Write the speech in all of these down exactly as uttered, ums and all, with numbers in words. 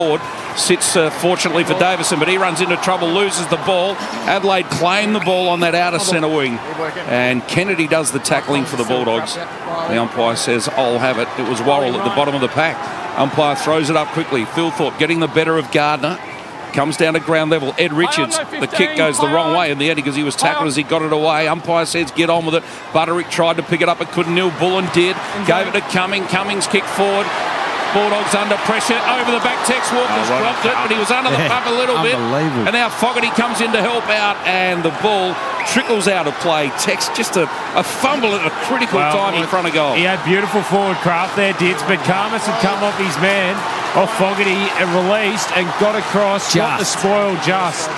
Sits uh, fortunately for Davison, but he runs into trouble, loses the ball. Adelaide claim the ball on that outer centre wing, and Kennedy does the tackling for the Bulldogs. The umpire says, I'll have it. It was Worrell at the bottom of the pack. Umpire throws it up quickly. Philthorpe getting the better of Gardner. Comes down to ground level. Ed Richards, the kick goes the wrong way in the end because he was tackled as he got it away. Umpire says, get on with it. Butterick tried to pick it up, but couldn't. Neil Bullen did. Gave it to Cumming. Cummings kicked forward. Bulldogs under pressure. Over the back, Tex Walker's oh, dropped it, but he was under the pump a little bit. And now Fogarty comes in to help out, and the ball trickles out of play. Tex just a, a fumble at a critical well, time in front of goal. He had beautiful forward craft there, Dids, but Karmas had come off his man, off Fogarty, and released and got across, just. got the spoil just.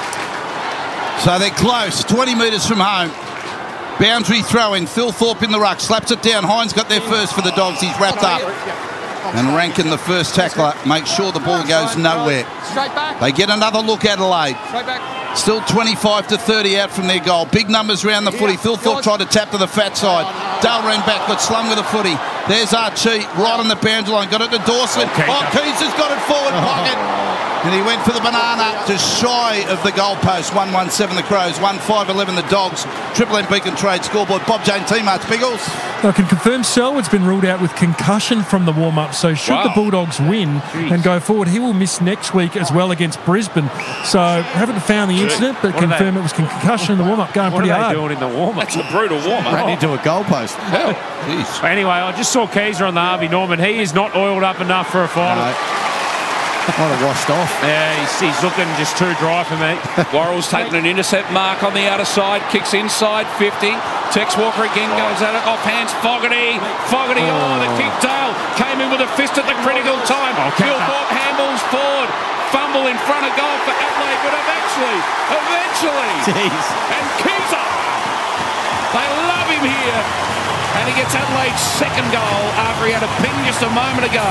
So they're close, twenty metres from home. Boundary throw-in, Philthorpe in the ruck, slaps it down. Hines got there first for the Dogs, he's wrapped up. And Rankin, the first tackler, makes sure the ball goes nowhere. They get another look, Adelaide. Still twenty-five to thirty out from their goal. Big numbers around the footy. Philthorpe tried to tap to the fat side. Dale ran back, but slung with the footy. There's Archie, right on the boundary line. Got it to Dawson. Okay. Oh, Keys has got it forward pocket. And he went for the banana, just shy of the goalpost. one one seven the Crows, one five eleven the Dogs. Triple M Beacon Trade scoreboard. Bob Jane T-Marts, Biggles. I can confirm Selwood's been ruled out with concussion from the warm-up, so should wow. the Bulldogs win Jeez. and go forward, he will miss next week as well against Brisbane. So haven't found the incident, but what confirm it was concussion in the warm-up, going what pretty hard. What are they doing in the warm-up? That's a brutal warm-up. Ran into a goalpost. Hell. Jeez. Anyway, I just saw Keyser on the Harvey Norman. He is not oiled up enough for a final. No. Might have washed off. Yeah, he's, he's looking just too dry for me. Worrell's taking an intercept mark on the outer side, kicks inside fifty. Tex Walker again goes at it, off hands, Fogarty. Fogarty, oh, oh the kick. Dale came in with a fist at the critical time. Oh, Philthorpe handballs forward. Fumble in front of goal for Adelaide, but eventually, eventually. Jeez. And Keyser. They love him here. And he gets Adelaide's second goal after he had a ping just a moment ago.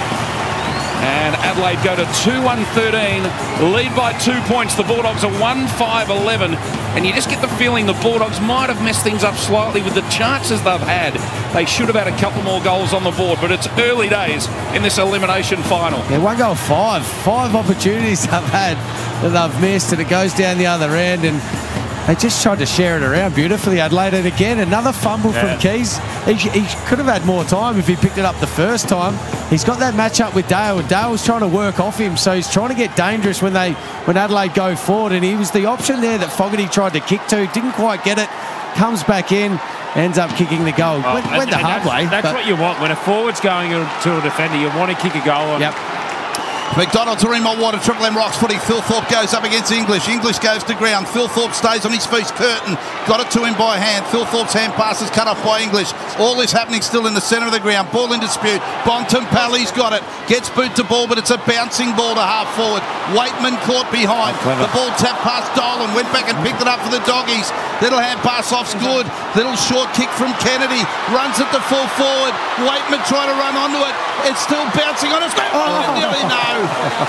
And Adelaide go to two one thirteen, lead by two points. The Bulldogs are one five eleven. And you just get the feeling the Bulldogs might have messed things up slightly with the chances they've had. They should have had a couple more goals on the board, but it's early days in this elimination final. Yeah, one goal, five. Five opportunities they've had that they've missed, and it goes down the other end. And they just tried to share it around beautifully, Adelaide. And again, another fumble yeah. from Keys. He, he could have had more time if he picked it up the first time. He's got that match-up with Dale, and Dale's trying to work off him, so he's trying to get dangerous when they when Adelaide go forward. And he was the option there that Fogarty tried to kick to. Didn't quite get it. Comes back in, ends up kicking the goal. Oh, went, and, went the hard that's, way. That's what you want. When a forward's going to a defender, you want to kick a goal on. Yep. McDonald to Remo Water, Triple M Rocks footy. Philthorpe goes up against English. English goes to ground. Philthorpe stays on his feet. Curtin got it to him by hand. Philthorpe's hand pass is cut off by English. All this happening still in the centre of the ground. Ball in dispute. Bontempelli's got it. Gets boot to ball, but it's a bouncing ball to half forward. Waitman caught behind. Oh, the ball tapped past Dolan. Went back and picked it up for the Doggies. Little hand pass off's good. Little short kick from Kennedy. Runs it to full forward. Waitman trying to run onto it. It's still bouncing on it. Oh, nearly no.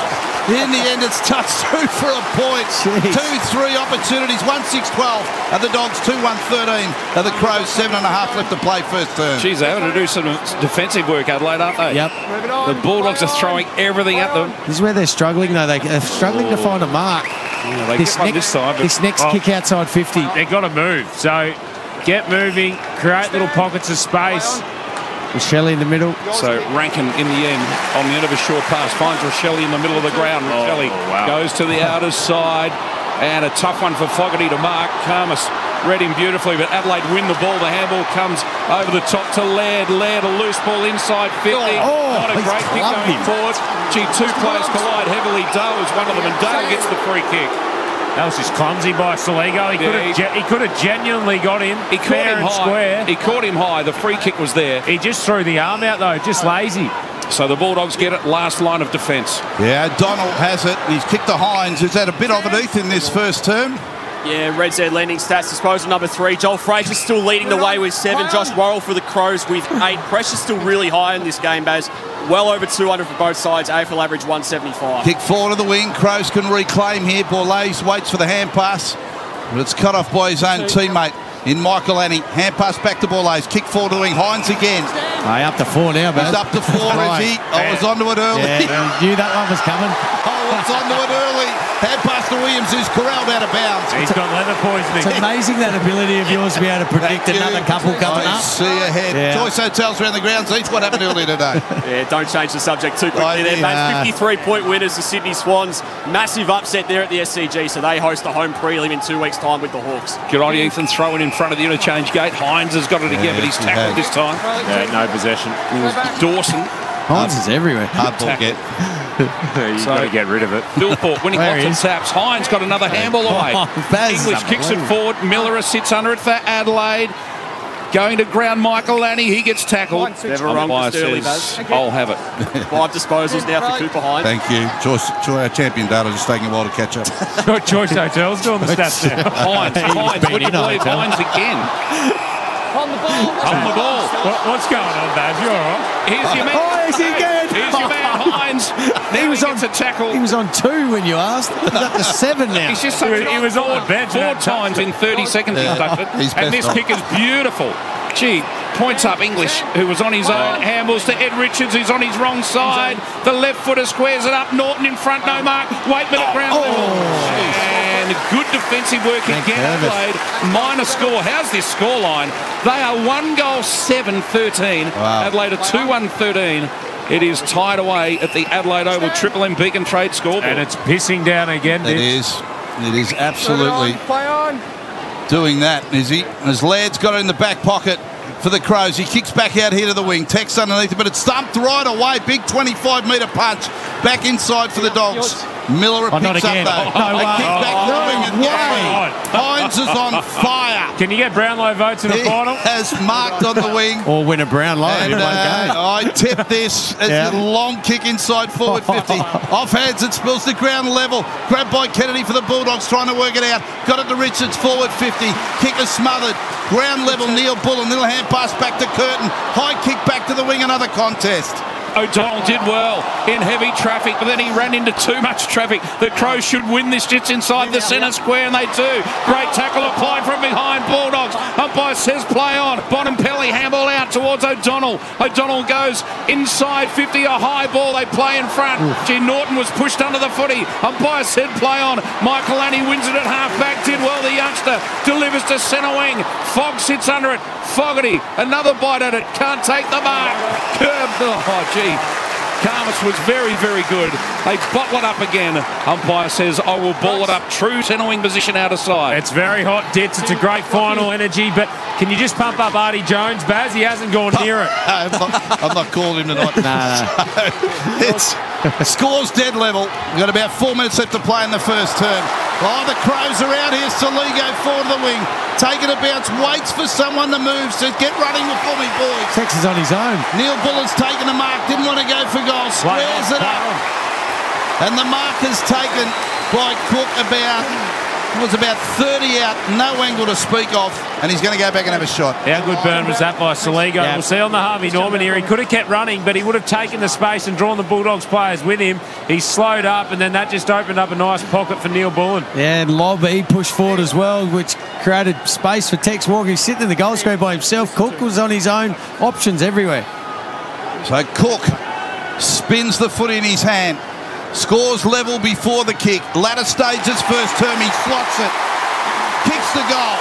In the end, it's touched through for a point. Jeez. Two, three opportunities. one six twelve are the Dogs, two one thirteen are the Crows. Seven and a half left to play first turn. Geez, they're having to do some defensive work, Adelaide, aren't they? Yep. The Bulldogs are throwing everything at them. This is where they're struggling, though. They're struggling to find a mark. Yeah, they this, get next, this, side, this next oh, kick outside fifty. They've got to move. So get moving, create little pockets of space. Shelley in the middle. So Rankin in the end on the end of a short pass finds Rochelle in the middle of the ground. Rochelle oh, wow. goes to the outer side, and a tough one for Fogarty to mark. Karmas read him beautifully, but Adelaide win the ball. The handball comes over the top to Laird. Laird, a loose ball inside fifty. Oh, Not a great kick going forward. Gee, two players collide heavily. Dale is one of them, and Dale gets the free kick. That was just clumsy by Soligo. He, yeah, could have, he could have genuinely got him. He caught him high. Square. He caught him high. The free kick was there. He just threw the arm out, though. Just lazy. So the Bulldogs get it. Last line of defence. Yeah, Donald has it. He's kicked to Hines, who's had a bit of it, Ethan, this first term. Yeah, Red Z lending stats, disposal number three. Joel Fraser still leading the way with seven. Josh Worrell for the Crows with eight. Pressure's still really high in this game, Baz. Well over two hundred for both sides. A F L average one seventy-five. Kick forward of the wing. Crows can reclaim here. Borlase waits for the hand pass, but it's cut off by his own teammate. in Michael Annie. Hand pass back to Borlase. Kick forward to wing. Hines again. Hey, up to four now, Baz. He's up to four, is he? I was onto it early. Yeah, knew that one was coming. I was onto it early. Hand pass to Williams, who's corralled out of bounds. He's got leather poisoning. It's amazing that ability of yours to be able to predict Thank another you. couple coming I up. see ahead. Yeah. Choice Hotels around the grounds. Each what happened earlier today. Yeah, don't change the subject too quickly I there, did. mate. fifty-three point winners, the Sydney Swans. Massive upset there at the S C G, so they host a home prelim in two weeks' time with the Hawks. Good on you, Ethan. Throwing in front of the interchange gate. Hines has got it again, Yeah, but he's he tackled has. this time. Yeah, no possession. It was Dawson. Hines is everywhere. Hard ball get. You've So- got to get rid of it. Philthorpe winning There lots he of is. taps. Hines got another handball away. Oh, Baz is English kicks it unbelievable. forward. Miller sits under it for Adelaide. Going to ground, Michael Lanny. He gets tackled. Never wrong Umpire just early, says, Baz. I'll have it. Five disposals now for Cooper Hines. Thank you. Choice, choice, our champion data just taking a while to catch up. Got Choice Hotels doing the stats now. Hines, He's Hines. been Would you in a believe hotel. Hines again? On the ball. On the ball. What, what's going on, Baz? You all right? Here's your man. Oh, is he good? Here's your man, Hines. Now he, was gets on- a tackle. He was on two when you asked. He's up to seven now. He's just He was- such he an was on four- the bench Four and that times in thirty seconds he's ducked it. He's And this best kick is beautiful. Gee, points up English, who was on his own. Handballs to Ed Richards, who's on his wrong side. The left footer squares it up. Norton in front, no mark. Waitman at ground level. And good defensive work Thank again, goodness. Adelaide. Minor score. How's this score line? They are one goal, seven thirteen. Wow. Adelaide are two one thirteen. It is tied away at the Adelaide Oval Triple M Beacon Trade scoreboard. And it's pissing down again. It Vince. is. It is absolutely Play on. doing that, is he? As Laird's got it in the back pocket for the Crows. He kicks back out here to the wing. Tex underneath it, but it's stumped right away. Big twenty-five metre punch. Back inside for the Dogs. Miller Oh, not picks again. up though. No a way. kick back to the wing No again. Hines is on fire. Can you get Brownlow votes in the He final? has marked on the wing. Or win a Brownlow And, in one uh, game. I tip this as Yeah. a long kick inside forward fifty. Off hands, it spills to ground level. Grabbed by Kennedy for the Bulldogs, trying to work it out. Got it to Richards, forward fifty. Kick is smothered. Ground level, Neil Bullen. Little hand pass back to Curtin. High kick back to the wing, another contest. O'Donnell did well in heavy traffic, but then he ran into too much traffic. The Crows should win this just inside the centre square, and they do. Great tackle applied from behind Bulldogs. Umpire says play on. Bonampelli handball out towards O'Donnell. O'Donnell goes inside fifty, a high ball. They play in front. G. Norton was pushed under the footy. Umpire said play on. Michael Annie wins it at half back. Did well, the youngster. Delivers to centre wing. Fogg sits under it. Fogarty, another bite at it. Can't take the mark. Curb. Oh, gee. Carmus was very, very good. They bottle it up again. Umpire says, I will ball it up. True centre wing position out of sight. It's very hot, Ditz. It's a great final energy, but can you just pump up Artie Jones, Baz? He hasn't gone near it. I'm not, I'm not calling him tonight. Nah, nah. It's scores dead level. We've got about four minutes left to play in the first term. Oh, the Crows are out here. Saligo forward to the wing. Taking a bounce. Waits for someone to move. Says, get running before me, boys. Tex is on his own. Neil Bullen's taken a mark. Didn't want to go for goal. Squares it up. And the mark is taken by Cook about, was about thirty out. No angle to speak of. And he's going to go back and have a shot. How good burn was that by Saligo? Yeah. We'll see on the Harvey Norman here. He could have kept running, but he would have taken the space and drawn the Bulldogs players with him. He slowed up, and then that just opened up a nice pocket for Neil Bullen. Yeah, and Lob, he pushed forward as well, which created space for Tex Walker. He's sitting in the goal square by himself. Cook was on his own. Options everywhere. So Cook spins the foot in his hand. Scores level before the kick. Latter stages first term. He slots it. Kicks the goal.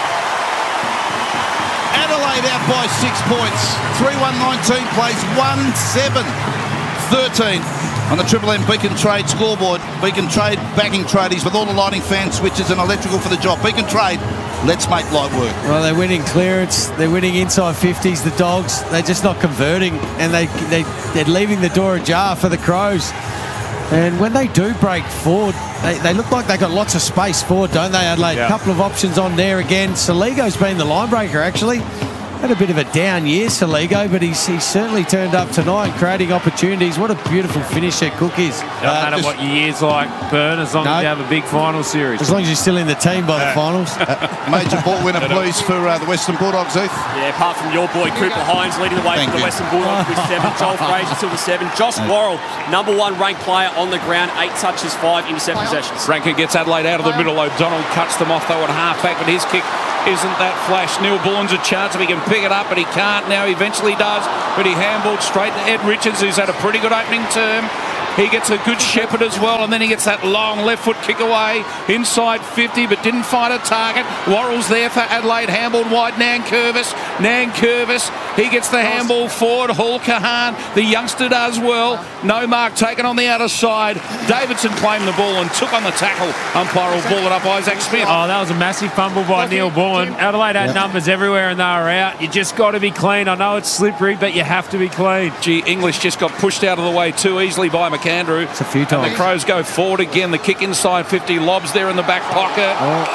Adelaide out by six points. three one nineteen plays one seven thirteen on the Triple M Beacon Trade scoreboard. Beacon Trade backing tradies with all the lighting, fan switches and electrical for the job. Beacon Trade, let's make light work. Well, they're winning clearance. They're winning inside fifties. The Dogs, they're just not converting, and they, they, they're leaving the door ajar for the Crows. And when they do break forward, they, they look like they've got lots of space forward, don't they, Adelaide? A Yeah. couple of options on there again. Saligo's been the line breaker, actually. had a bit of a down year, Soligo, but he's, he's certainly turned up tonight, creating opportunities. What a beautiful finish at Cook is. Doesn't Uh, matter just- what your year's like, Burn, as long No. as you have a big final series. As long as you're still in the team by the finals. Major ball winner, please, for uh, the Western Bulldogs, Heath. Yeah, apart from your boy Cooper Hines leading the way Thank for the you. Western Bulldogs with seven. Joel Fraser still with seven. Josh Worrell, number one ranked player on the ground, eight touches, five intercept possessions. Rankin gets Adelaide out of the middle. O'Donnell cuts them off though at half-back, but his kick isn't that flash. Neil Bullen's a chance if he can pick it up, but he can't now. He eventually does, but he handballed straight to Ed Richards, who's had a pretty good opening term. He gets a good shepherd as well, and then he gets that long left foot kick away inside fifty, but didn't find a target. Worrell's there for Adelaide, handballed wide. Nankervis, Nankervis, he gets the handball forward. Hall Kahan, the youngster, does well. No mark taken on the outer side. Davidson claimed the ball and took on the tackle. Umpire will ball it up. Isaac Smith. Oh, that was a massive fumble by Neil Bullen. Adelaide had numbers everywhere and they were out. You just got to be clean. I know it's slippery, but you have to be clean. Gee, English just got pushed out of the way too easily by McAndrew. It's a few And times. the Crows go forward again. The kick inside fifty, lobs there in the back pocket.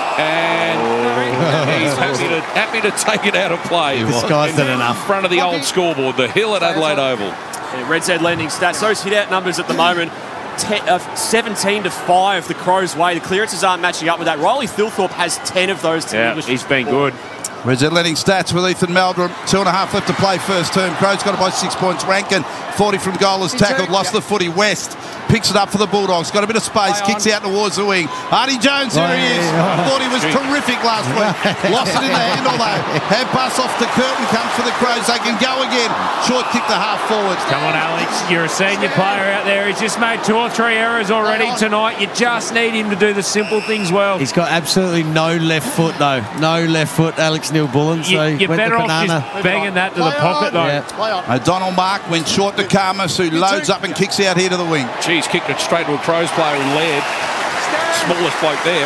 And he's happy to, happy to take it out of play. Disguised it in enough. front of the old scoreboard, the hill at Adelaide Oval. Yeah, Red Z lending stats. Those hit-out numbers at the moment, ten, uh, seventeen to five the Crows' way. The clearances aren't matching up with that. Riley Thilthorpe has ten of those to Yeah, English. he's been good. Red Z letting stats with Ethan Meldrum. Two and a half left to play first term. Crows got it by six points. Rankin, forty from goal, is tackled. Lost the footy. West picks it up for the Bulldogs. Got a bit of space. Kicks out towards the wing. Artie Jones, there he is. Thought he was terrific last week. Lost it in the handle though. Hand pass off to Curtin. Comes for the Crows. They can go again. Short kick to half forward. Come on, Alex. You're a senior player out there. He's just made two or three errors already tonight. You just need him to do the simple things well. He's got absolutely no left foot, though. No left foot, Alex Neil Bullen. So You, you're went better the off banana. just banging that to the pocket, though. Yeah. O'Donnell mark went short to Karmas, who loads up and kicks out here to the wing. Geez, kicked it straight to a Crows player in Laird. Smallest bloke there.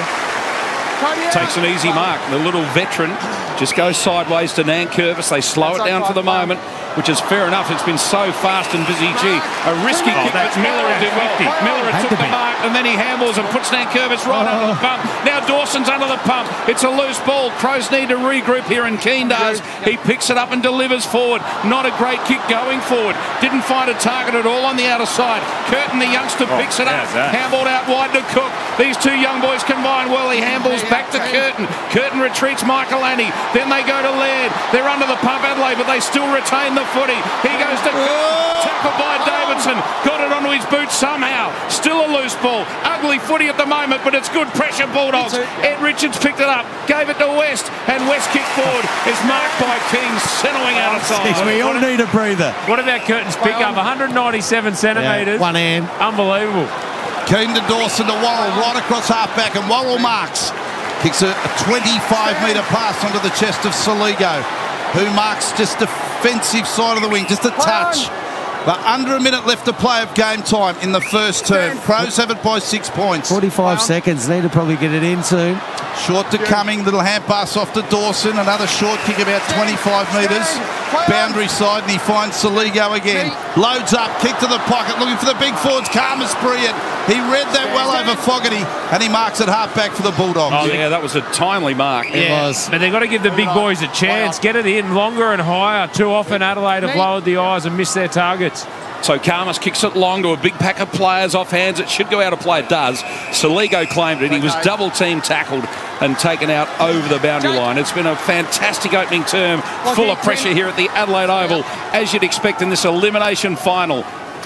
Takes an easy mark. The little veteran just goes sideways to Nankervis. They slow it down for the moment, which is fair enough. It's been so fast and busy. Gee, a risky Oh, kick, but that's Miller right. did well. Miller Had took to the be. mark, and then he handballs and puts Nankervis right under the pump. Now Dawson's under the pump. It's a loose ball. Crows need to regroup here, and Keane does. He picks it up and delivers forward. Not a great kick going forward. Didn't find a target at all on the outer side. Curtin, the youngster, picks it up. how's that? Handballed out wide to Cook. These two young boys combine well. He handballs back to Curtin. Curtin retreats Michael Annie. Then they go to Laird. They're under the pump, Adelaide, but they still retain the footy. He goes to Curtin. Tackled by Davidson. Got it onto his boot somehow. Still a loose ball. Ugly footy at the moment, but it's good pressure, Bulldogs. Ed Richards picked it up. Gave it to West. And West kicked forward. Is marked by King, centering out of Jeez, side. we all need a breather. What about Curtin's pick up? one ninety-seven centimetres. One hand. Unbelievable. Keane to Dawson to Worrell, right across half-back, and Worrell marks. Kicks a twenty-five metre pass onto the chest of Soligo, who marks just defensive side of the wing, just a touch. But under a minute left to play of game time in the first term. Crows have it by six points. forty-five seconds. Need to probably get it in soon. Short to Cumming, little hand pass off to Dawson. Another short kick about twenty-five metres. Boundary side, and he finds Soligo again. Loads up, kick to the pocket, looking for the big forwards. Karmas brilliant. He read that well over Fogarty, and he marks it half back for the Bulldogs. Oh, yeah, that was a timely mark. It was. But they've got to give the big boys a chance. Get it in longer and higher. Too often Adelaide have lowered the eyes and missed their targets. So Karmas kicks it long to a big pack of players off hands. It should go out of play. It does. Soligo claimed it. He was double team tackled and taken out over the boundary line. It's been a fantastic opening term, full of pressure here at the Adelaide Oval, as you'd expect in this elimination final.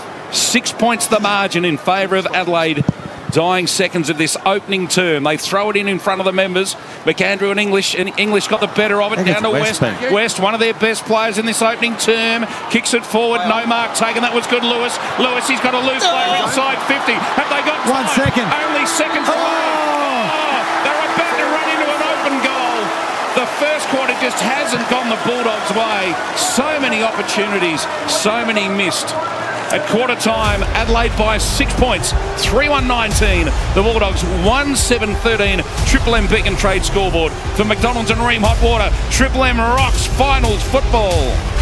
Six points the margin in favour of Adelaide. Dying seconds of this opening term. They throw it in in front of the members. McAndrew and English, and English got the better of it. I think Down to it's West. West, West, one of their best players in this opening term. Kicks it forward. No mark taken. That was good, Lewis. Lewis, he's got a loose player inside fifty. Have they got One time? second. Only seconds. Oh! Oh, they're about to run into an open goal. The first quarter just hasn't gone the Bulldogs' way. So many opportunities, so many missed. At quarter time, Adelaide by six points, three one nineteen. The Bulldogs one seven thirteen. Triple M Beacon Trade scoreboard for McDonald's and Ream Hot Water. Triple M rocks finals football.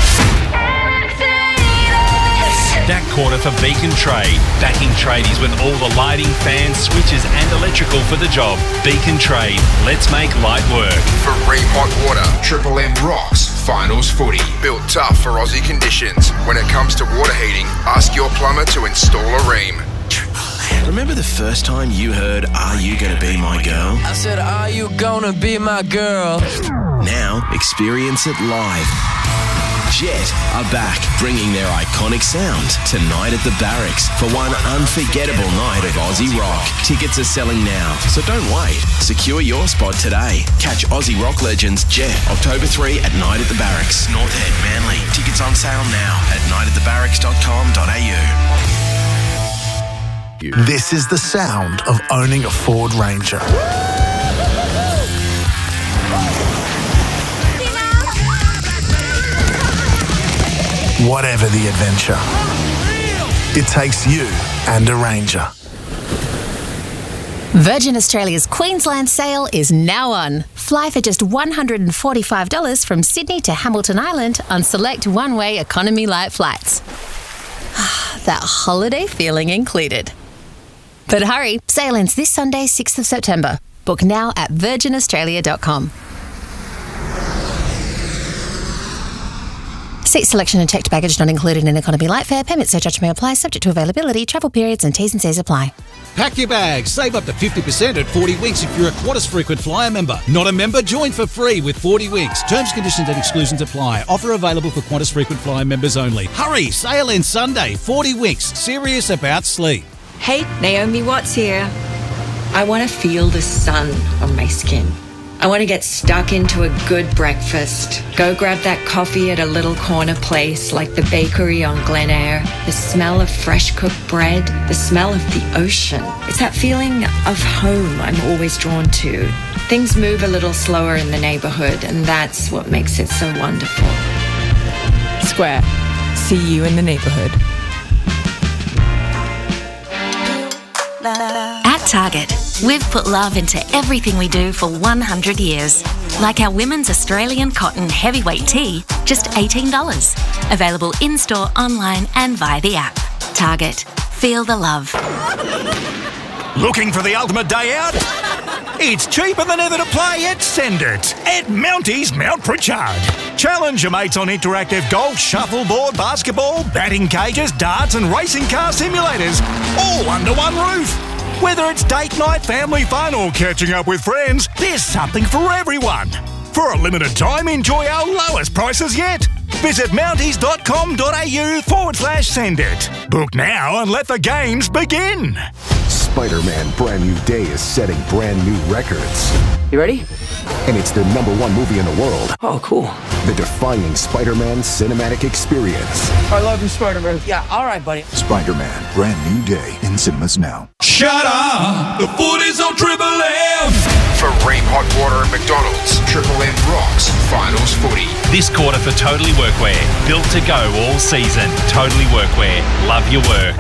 That quarter for Beacon Trade. Backing tradies with all the lighting, fans, switches and electrical for the job. Beacon Trade. Let's make light work. For Ream Hot Water, Triple M rocks Finals Footy. Built tough for Aussie conditions. When it comes to water heating, ask your plumber to install a Rheem. Remember the first time you heard, "Are you gonna be my girl?" I said, "Are you gonna be my girl?" Now, experience it live. Jet are back, bringing their iconic sound tonight at the Barracks for one unforgettable night of Aussie rock. Tickets are selling now, so don't wait. Secure your spot today. Catch Aussie rock legends Jet October third at night at the Barracks, North Head, Manly. Tickets on sale now at night at the barracks dot com dot a u. This is the sound of owning a Ford Ranger. Whatever the adventure, it takes you and a Ranger. Virgin Australia's Queensland sale is now on. Fly for just one hundred forty-five dollars from Sydney to Hamilton Island on select one-way economy light flights. That holiday feeling included. But hurry, sale ends this Sunday, sixth of September. Book now at virgin australia dot com. Seat selection and checked baggage not included in economy light fare. Payment surcharge may apply, subject to availability, travel periods and T's and C's apply. Pack your bags. Save up to fifty percent at forty Winks if you're a Qantas frequent flyer member. Not a member? Join for free with forty Winks. Terms, conditions and exclusions apply. Offer available for Qantas frequent flyer members only. Hurry! Sale ends Sunday. forty Winks. Serious about sleep. Hey, Naomi Watts here. I want to feel the sun on my skin. I want to get stuck into a good breakfast. Go grab that coffee at a little corner place like the bakery on Glen Eyre. The smell of fresh cooked bread, the smell of the ocean. It's that feeling of home I'm always drawn to. Things move a little slower in the neighbourhood, and that's what makes it so wonderful. Square. See you in the neighbourhood. At Target, we've put love into everything we do for one hundred years. Like our women's Australian cotton heavyweight tee, just eighteen dollars. Available in-store, online and via the app. Target. Feel the love. Looking for the ultimate day out? It's cheaper than ever to play at Send It at Mounties Mount Pritchard. Challenge your mates on interactive golf, shuffleboard, basketball, batting cages, darts and racing car simulators, all under one roof. Whether it's date night, family fun or catching up with friends, there's something for everyone. For a limited time, enjoy our lowest prices yet. Visit mounties.com.au forward slash send it. Book now and let the games begin. Spider-Man Brand New Day is setting brand new records. You ready? And it's the number one movie in the world. Oh, cool. The defining Spider-Man cinematic experience. I love you, Spider-Man. Yeah, all right, buddy. Spider-Man Brand New Day in cinemas now. Shut up! The footy's on Triple M! For Rheem Hot Water at McDonald's, Triple M rocks Finals Footy. This quarter for Totally Workwear. Built to go all season. Totally Workwear. Love your work.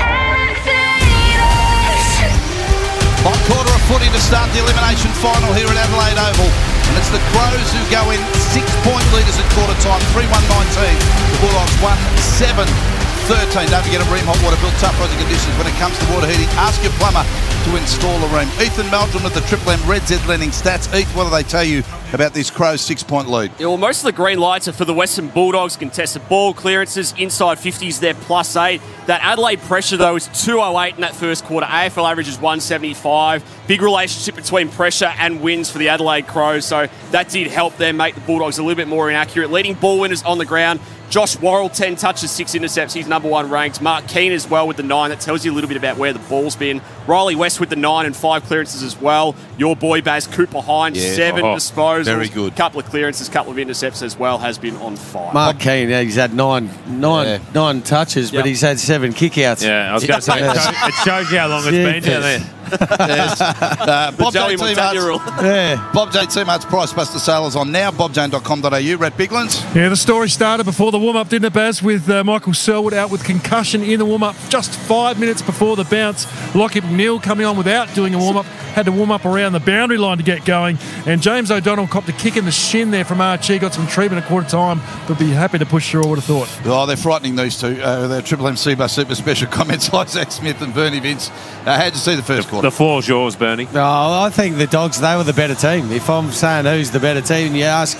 Hot quarter of footy to start the elimination final here at Adelaide Oval. And it's the Crows who go in six-point leaders at quarter time, three one nineteen. The Bulldogs one seven thirteen. Don't forget a Rheem Hot Water built tough Aussie conditions when it comes to water heating. Ask your plumber to install a Rheem. Ethan Meldrum with the Triple M Red Z Lending Stats. Eth, what do they tell you about this Crows six-point lead? Yeah, well, most of the green lights are for the Western Bulldogs. Contested ball clearances, inside fifties, they're plus eight. That Adelaide pressure, though, is two oh eight in that first quarter. A F L average is one seventy-five. Big relationship between pressure and wins for the Adelaide Crows, so that did help them make the Bulldogs a little bit more inaccurate. Leading ball winners on the ground. Josh Worrell, ten touches, six intercepts. He's number one ranked. Mark Keane as well with the nine. That tells you a little bit about where the ball's been. Riley West with the nine and five clearances as well. Your boy Baz Cooper Hind, yeah, seven oh, disposals. Very good. Couple of clearances, couple of intercepts as well, has been on fire. Mark Keane, yeah, he's had nine, nine, yeah. nine touches, yep. but he's had seven kickouts. Yeah, I was going to say, it shows, it shows you how long it's been down there. Yes. Uh, Bob J. T. Yeah. Bob J. T. Mart's Price Buster sale is on now. bob jane dot com dot a u. Rat Biglands. Yeah, the story started before the warm-up, didn't it, Baz, with uh, Michael Selwood out with concussion in the warm-up just five minutes before the bounce. Lockie McNeil coming on without doing a warm-up, had to warm up around the boundary line to get going, and James O'Donnell copped a kick in the shin there from Archie, got some treatment at quarter time, but be happy to push through, I would have thought. Oh, they're frightening, these two. Uh, they're Triple M C-Bus Super Special comments, Isaac Smith and Bernie Vince. Uh, how'd you see the first quarter? The floor's yours, Bernie. Oh, I think the Dogs, they were the better team. If I'm saying who's the better team, you ask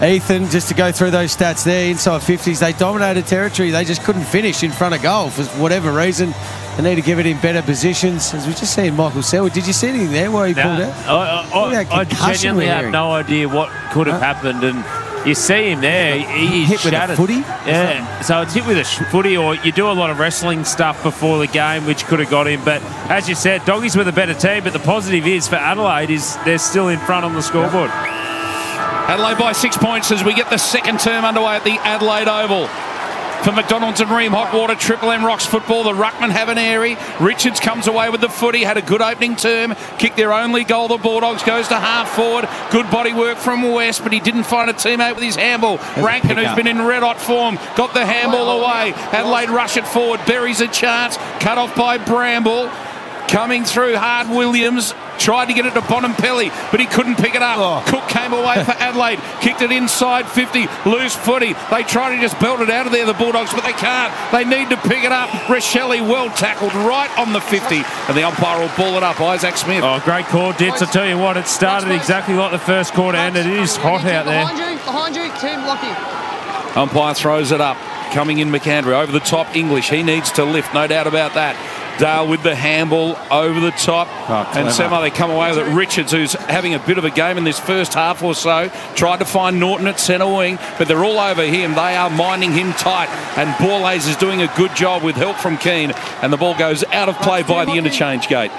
Ethan, just to go through those stats there, inside fifties, they dominated territory. They just couldn't finish in front of goal for whatever reason. They need to give it in better positions. As we just seen Michael Selwood. Did you see anything there where he nah, pulled out? I, I, I, I genuinely have no idea what could have huh? happened. And you see him there, he hit shattered. with a footy? Yeah, so it's hit with a footy, or you do a lot of wrestling stuff before the game, which could have got him. But as you said, Doggies were the better team, but the positive is for Adelaide is they're still in front on the scoreboard. Adelaide by six points as we get the second term underway at the Adelaide Oval. For McDonald's and Ream Hot Water, Triple M Rocks football, the Ruckman have an airy. Richards comes away with the footy, had a good opening term, kicked their only goal. The Bulldogs goes to half forward. Good body work from West, but he didn't find a teammate with his handball. Rankin, who's been in red hot form, got the handball away. Adelaide rush it forward, buries a chance, cut off by Bramble. Coming through hard, Williams tried to get it to Bonampelli, but he couldn't pick it up. Oh. Cook came away for Adelaide, kicked it inside fifty, loose footy. They try to just belt it out of there, the Bulldogs, but they can't. They need to pick it up. Rochelle well tackled right on the fifty, and the umpire will ball it up. Isaac Smith. Oh, great call, Ditz. I tell you what, it started exactly like the first quarter, and it is hot out there. Behind you, behind you, Tim Lockie. Umpire throws it up. Coming in McAndrew, over the top, English. He needs to lift, no doubt about that. Dale with the handball over the top. Oh, and somehow they come away with it. Richards, who's having a bit of a game in this first half or so, tried to find Norton at centre wing, but they're all over him. They are minding him tight, and Borlase is doing a good job with help from Keane, and the ball goes out of play by the interchange gate.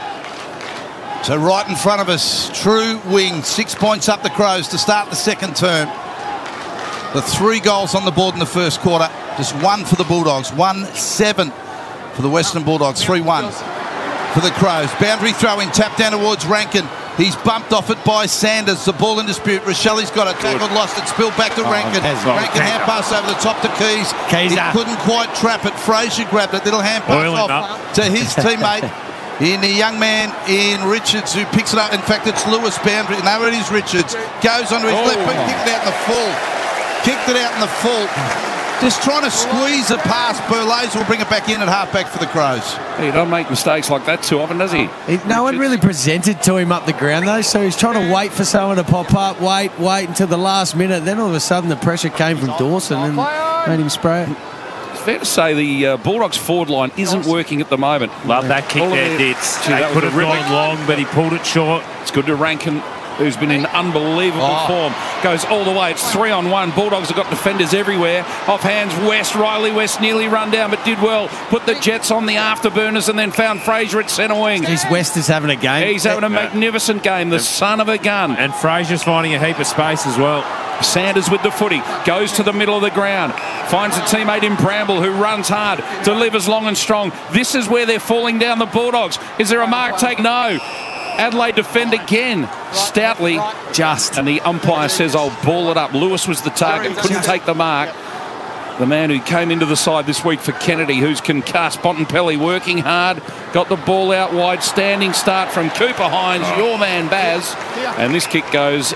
So right in front of us, true wing, six points up the Crows to start the second term. The three goals on the board in the first quarter, just one for the Bulldogs, one seven for the Western Bulldogs, three one for the Crows. Boundary throw in, tap down towards Rankin. He's bumped off it by Sanders. The ball in dispute. Rochelle's got it, tackled, lost it, spilled back to Rankin. Oh, Rankin hand pass over the top to Keys. He couldn't quite trap it. Fraser grabbed it, little hand pass off up to his teammate. In the young man in Richards, who picks it up. In fact, it's Lewis Boundary. No, it is Richards. Goes onto his oh. left foot, kicked it out in the full. Kicked it out in the full. Just trying to squeeze it past. Burlaze will bring it back in at halfback for the Crows. He don't make mistakes like that too often, does he? he no one really presented to him up the ground, though, so he's trying to wait for someone to pop up, wait, wait until the last minute. Then all of a sudden the pressure came from Dawson and made him spray it. It's fair to say the uh, Bulldogs forward line isn't working at the moment. Love that kick there, Ditz. They could have gone long, but he pulled it short. It's good to Rankin, who's been in unbelievable oh. form. Goes all the way. It's three on one. Bulldogs have got defenders everywhere. Off hands West. Riley West nearly run down, but did well. Put the Jets on the afterburners and then found Fraser at centre wing. He's West is having a game. He's having a magnificent game. The son of a gun. And Fraser's finding a heap of space as well. Sanders with the footy. Goes to the middle of the ground. Finds a teammate in Bramble who runs hard. Delivers long and strong. This is where they're falling down, the Bulldogs. Is there a mark take? No. Adelaide defend again, stoutly, just, and the umpire says, I'll ball it up. Lewis was the target, couldn't take the mark. The man who came into the side this week for Kennedy, who's concussed. Bontempelli working hard, got the ball out wide, standing start from Cooper Hines, your man Baz, and this kick goes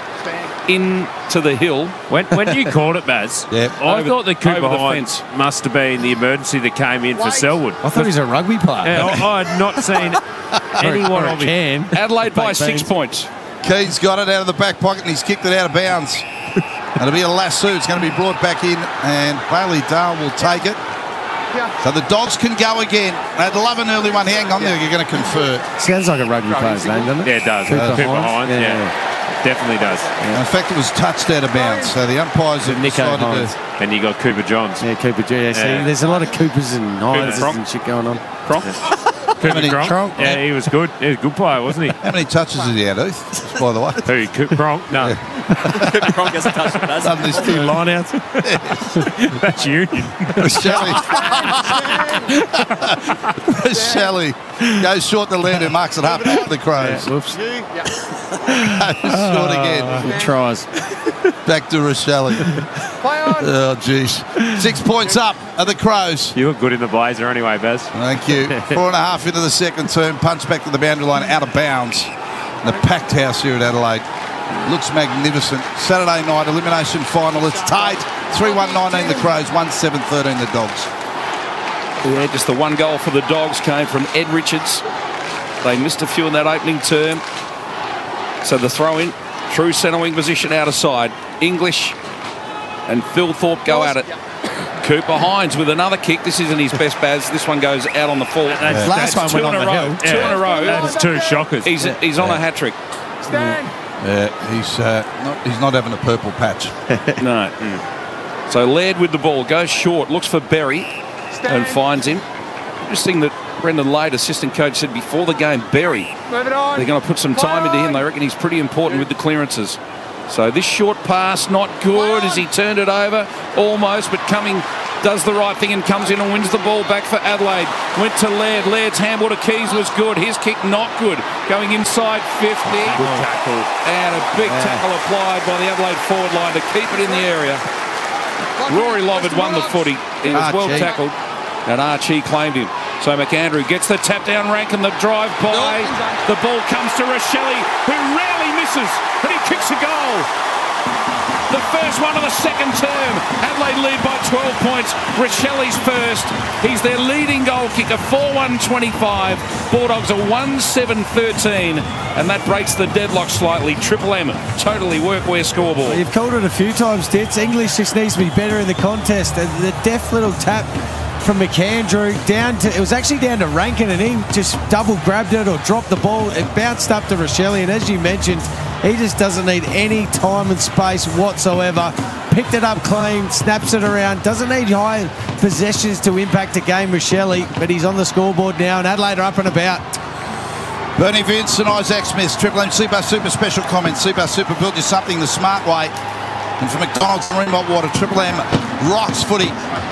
into the hill. When, when you called it, Baz, yep. I over, thought that Cooper Hines must have been the emergency that came in for Selwood. I thought he was a rugby player. Yeah, I, I had not seen anyone of him. Adelaide by six points. Keane's got it out of the back pocket and he's kicked it out of bounds. It'll be a lasso. It's going to be brought back in, and Bailey Dale will take it. So the Dogs can go again. They'd love an early one. Hang on there, you're going to confer. Sounds like a rugby player's name, doesn't it? Yeah, it does. Cooper, uh, Cooper Hines, yeah. yeah. yeah. Definitely does. Yeah. In fact, it was touched out of bounds, so the umpires have decided to... And you got Cooper Johns. Yeah, Cooper Johns. Yeah, yeah. There's a lot of Coopers and Hines and shit going on. Cronk? Cooper Cronk? Yeah, he was good. He was a good player, wasn't he? How many touches did he have, Heath, by the way? Who, Cooper Cronk? No. Yeah. Cooper Cronk hasn't touched it, does Done this two line-outs. That's Union. Shelley. Shelley goes short to land and marks it half back for the Crows. Yeah, whoops. Short again. Uh, tries. Back to Rochelle. Oh, jeez. Six points up are the Crows. You look good in the blazer anyway, Baz. Thank you. Four and a half into the second term. Punch back to the boundary line, out of bounds. In the packed house here at Adelaide. Looks magnificent. Saturday night elimination final. It's tied. three one nineteen the Crows, one seven thirteen the Dogs. Yeah, just the one goal for the Dogs came from Ed Richards. They missed a few in that opening term. So the throw in, true centre wing position out of side. English and Phil Thorpe go at it. Cooper Hines with another kick. This isn't his best Baz. This one goes out on the full. That's, Last that's one two went in on a the row. hill. Two in a row. That's two shockers. He's he's on a hat trick. Stand. Yeah, he's uh, not, he's not having a purple patch. No. Mm. So Laird with the ball goes short, looks for Berry, and finds him. Interesting that Brendan Lade, assistant coach, said before the game, Berry, Move it on. they're going to put some time into him. They reckon he's pretty important with the clearances. So this short pass, not good as he turned it over, almost, but Cumming does the right thing and comes in and wins the ball back for Adelaide. Went to Laird. Laird's handball to Keys was good. His kick not good. Going inside fifty. Good tackle. And a big Yeah. tackle applied by the Adelaide forward line to keep it in the area. Rory Love had won the footy. He was well Archie. tackled. And Archie claimed him. So McAndrew gets the tap down rank and the drive by. The ball comes to Rochelle, who rarely misses, and he kicks a goal. The first one of the second term. Adelaide lead by twelve points. Rochelle's first. He's their leading goal kicker, four one twenty-five. Bulldogs are one seven thirteen. And that breaks the deadlock slightly. Triple M, totally workwear scoreboard. Well, you've called it a few times, Tits. English just needs to be better in the contest. And the deft little tap from McAndrew down to, it was actually down to Rankin, and he just double grabbed it or dropped the ball. It bounced up to Rochelle, and as you mentioned, he just doesn't need any time and space whatsoever. Picked it up clean, snaps it around, doesn't need high possessions to impact a game, Rochelle, but he's on the scoreboard now, and Adelaide are up and about. Bernie Vince and Isaac Smith, Triple M Super Super special comments. Super Super built you something the smart way. And for McDonald's and Remote Water, Triple M rocks footy.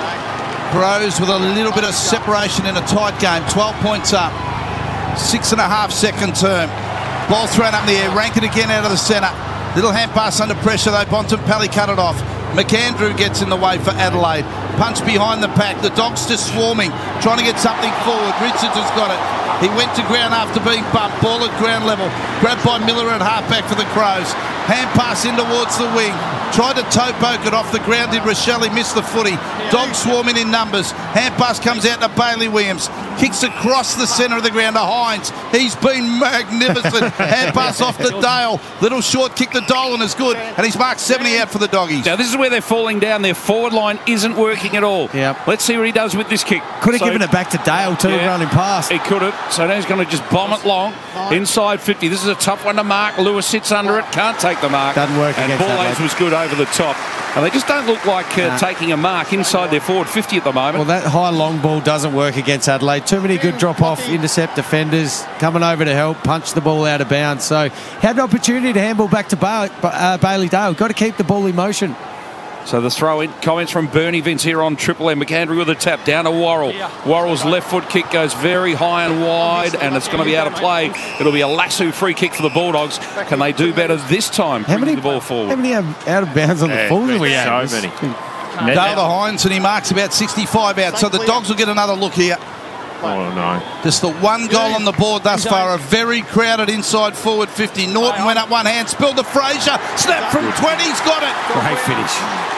Crows with a little bit of separation in a tight game. twelve points up. Six and a half second term. Ball thrown up in the air. Rankin again out of the centre. Little hand pass under pressure though. Bontempelli cut it off. McAndrew gets in the way for Adelaide. Punch behind the pack. The Dogs just swarming. Trying to get something forward. Richards has got it. He went to ground after being bumped. Ball at ground level. Grabbed by Miller at halfback for the Crows. Hand pass in towards the wing. Tried to toe poke it off the ground. Did Rochelle. He missed the footy. Dogs swarming in numbers. Hand pass comes out to Bailey Williams. Kicks across the centre of the ground to Hines. He's been magnificent. Hand pass off to Dale. Little short kick to Dolan is good. And he's marked seventy out for the Doggies. Now this is where they're falling down. Their forward line isn't working at all. Yep. Let's see what he does with this kick. Could have So- given it back to Dale too, Yeah. running past. He could have. So now he's going to just bomb it long. Inside fifty. This is a tough one to mark. Lewis sits under it. Can't take the mark. Doesn't work And against Ball Adelaide. was good over the top. And they just don't look like uh, Nah. taking a mark inside their forward fifty at the moment. Well, that high long ball doesn't work against Adelaide. Too many good drop-off intercept defenders coming over to help, punch the ball out of bounds. So had an opportunity to handball back to ba- uh, Bailey Dale. Got to keep the ball in motion. So the throw-in, comments from Bernie Vince here on Triple M. McAndrew with a tap down to Worrell. Worrell's left foot kick goes very high and wide, and it's going to be out of play. It'll be a lasso free kick for the Bulldogs. Can they do better this time? How many the ball forward? How many um, out of bounds on the Yeah, full do we have? so many. Dale to Hines, and he marks about sixty-five out. So the Dogs will get another look here. Oh, no. Just the one goal on the board thus far. A very crowded inside forward fifty. Norton went up one hand, spilled to Fraser. Snap from twenty, he's got it. Great finish.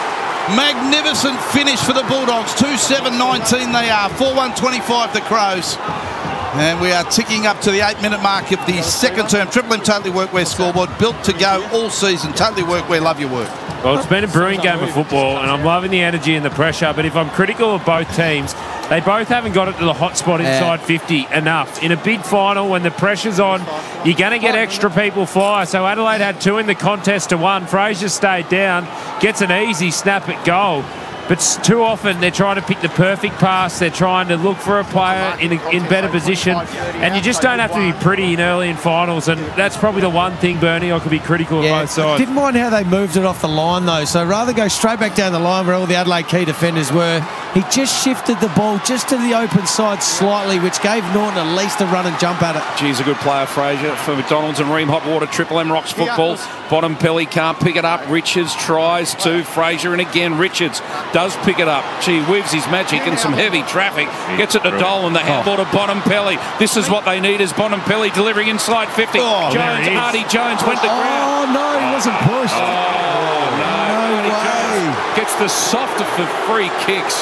Magnificent finish for the Bulldogs. two seven nineteen they are. four one twenty-five the Crows. And we are ticking up to the eight-minute mark of the second term. Triple M Totally Workwear scoreboard. Built to go all season. Totally Workwear, love your work. Well, it's been a brilliant game of football, and I'm loving the energy and the pressure. But if I'm critical of both teams, they both haven't got it to the hot spot inside fifty enough. In a big final, when the pressure's on, you're going to get extra people fly. So Adelaide had two in the contest to one. Fraser stayed down, gets an easy snap at goal. But s- too often they're trying to pick the perfect pass. They're trying to look for a player in a, in better position, and you just don't have to be pretty in early in finals. And that's probably the one thing, Bernie, I could be critical of both sides. Didn't mind how they moved it off the line though. So rather go straight back down the line where all the Adelaide key defenders were, he just shifted the ball just to the open side slightly, which gave Norton at least a run and jump at it. Geez, a good player, Fraser, for McDonald's and Ream Hot Water. Triple M rocks football. Bottom Pelly can't pick it up. Richards tries to. Fraser, and again Richards does pick it up. Gee whiz, his magic and some heavy traffic. Gets it to Dolan, the handball to Bottom Pelly. This is what they need, is Bottom Pelly delivering inside fifty. Oh, Jones, Artie Jones went to ground. Oh no, he wasn't pushed. Oh, no. Artie Jones gets the soft of the free kicks.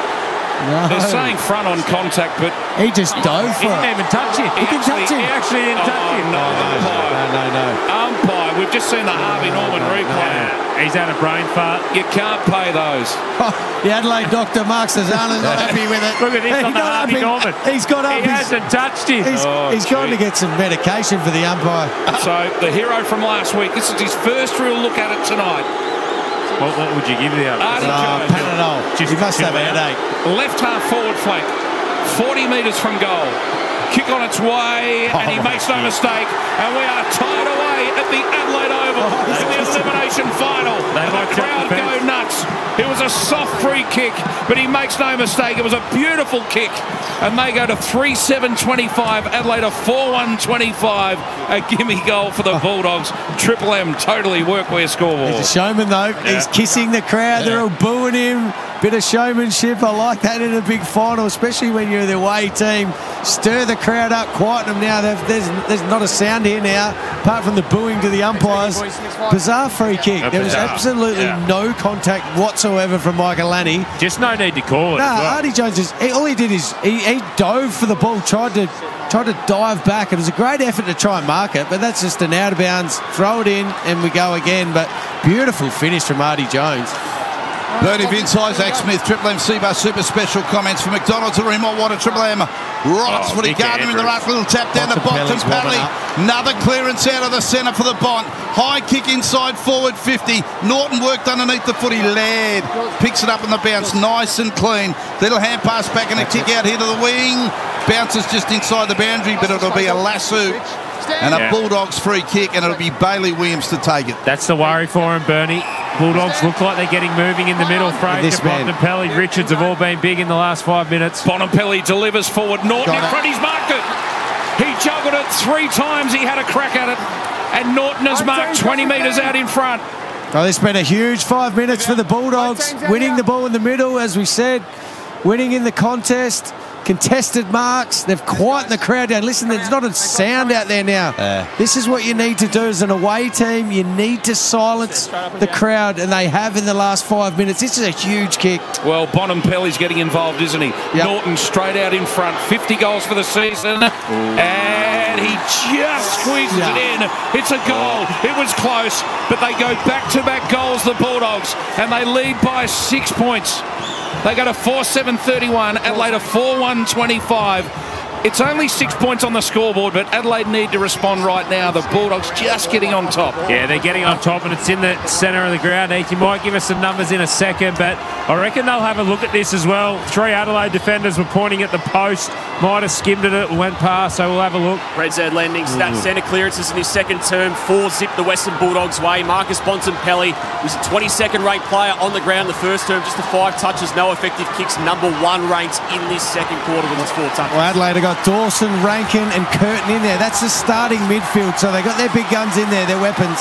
No. They're saying front on contact, but he just dove for He didn't it. even touch it. He didn't touch him. He actually didn't touch him. No, no, no, no. Umpire with I've just seen the Harvey Norman replay. Yeah, he's had a brain fart. You can't pay those. The Adelaide doctor, Mark Cezanne's not happy with it. Look at this He's on the not Harvey happy. Norman. He's got up. He He's- hasn't touched him. He's, Oh, he's going to gee. get some medication for the umpire. So the hero from last week, this is his first real look at it tonight. What, what would you give the other? Artie Oh, Jones. Panadol. He must have a headache. Left half forward flank, forty metres from goal. Kick on its way, and he Oh, makes no mistake. And we are tied away at the Adelaide Oval Oh, in the elimination final. They And might the drop crowd the go fence. nuts. It was a soft free kick, but he makes no mistake. It was a beautiful kick. And they go to three seven twenty-five. Adelaide a four one twenty-five. A gimme goal for the Bulldogs. Triple M totally workwear scoreboard. He's a showman, though. He's kissing the crowd. They're all booing him. Bit of showmanship. I like that in a big final, especially when you're the away team. Stir the crowd up, quieten them now. They've- There's, there's not a sound here now, apart from the booing to the umpires. Bizarre free kick. A There was bizarre. absolutely Yeah. no contact whatsoever from Michael Lanny. Just no need to call it. No, as well. Artie Jones, is, he, all he did is he, he dove for the ball, tried to tried to dive back. It was a great effort to try and mark it, but that's just an out of bounds. Throw it in and we go again. But beautiful finish from Artie Jones. Bernie Vince, Isaac Smith, Triple M C-Bar Super Special comments for McDonald's and Remont Water, Triple M rocks Oh, footy, Nick Gardner in the Andrews. ruck, little tap down the Bontempelli's bottom, warming Pally. up. Another clearance out of the centre for the Bont. High kick inside, forward fifty. Norton worked underneath the footy. Laird picks it up in the bounce, nice and clean. Little hand pass back and a kick out here to the wing. Bounces just inside the boundary, but it'll be a lasso and a Yeah. Bulldogs free kick, and it'll be Bailey Williams to take it. That's the worry for him, Bernie. Bulldogs look like they're getting moving in the middle. Fraser, This man. Bontempelli, Richards have all been big in the last five minutes. Bontempelli delivers forward. Norton Got in it. front. He's marked it. He juggled it three times. He had a crack at it. And Norton has marked twenty metres out in front. Well, it's been a huge five minutes for the Bulldogs, winning the ball in the middle, as we said, winning in the contest, contested marks. They've quietened the crowd down. Listen, there's not a sound out there now. Yeah. This is what you need to do as an away team. You need to silence the crowd, and they have in the last five minutes. This is a huge kick. Well, Bontempelli's getting involved, isn't he? Yep. Norton straight out in front. fifty goals for the season. And he just squeezes Yeah. it in. It's a goal. It was close, but they go back-to-back goals, the Bulldogs, and they lead by six points. They go to four seven thirty-one. Adelaide a four one twenty-five. It's only six points on the scoreboard, but Adelaide need to respond right now. The Bulldogs just getting on top. Yeah, they're getting on top, and it's in the centre of the ground. Heath, you might give us some numbers in a second, but I reckon they'll have a look at this as well. Three Adelaide defenders were pointing at the post. Might have skimmed at it, went past, so we'll have a look. Red Z lending stats, centre clearances in his second term, four zip the Western Bulldogs way. Marcus Bontempelli was a twenty-second ranked player on the ground the first term, just the five touches, no effective kicks, number one ranked in this second quarter with his four touches. Well, Adelaide have got Dawson, Rankin and Curtin in there. That's the starting midfield, so they've got their big guns in there, their weapons.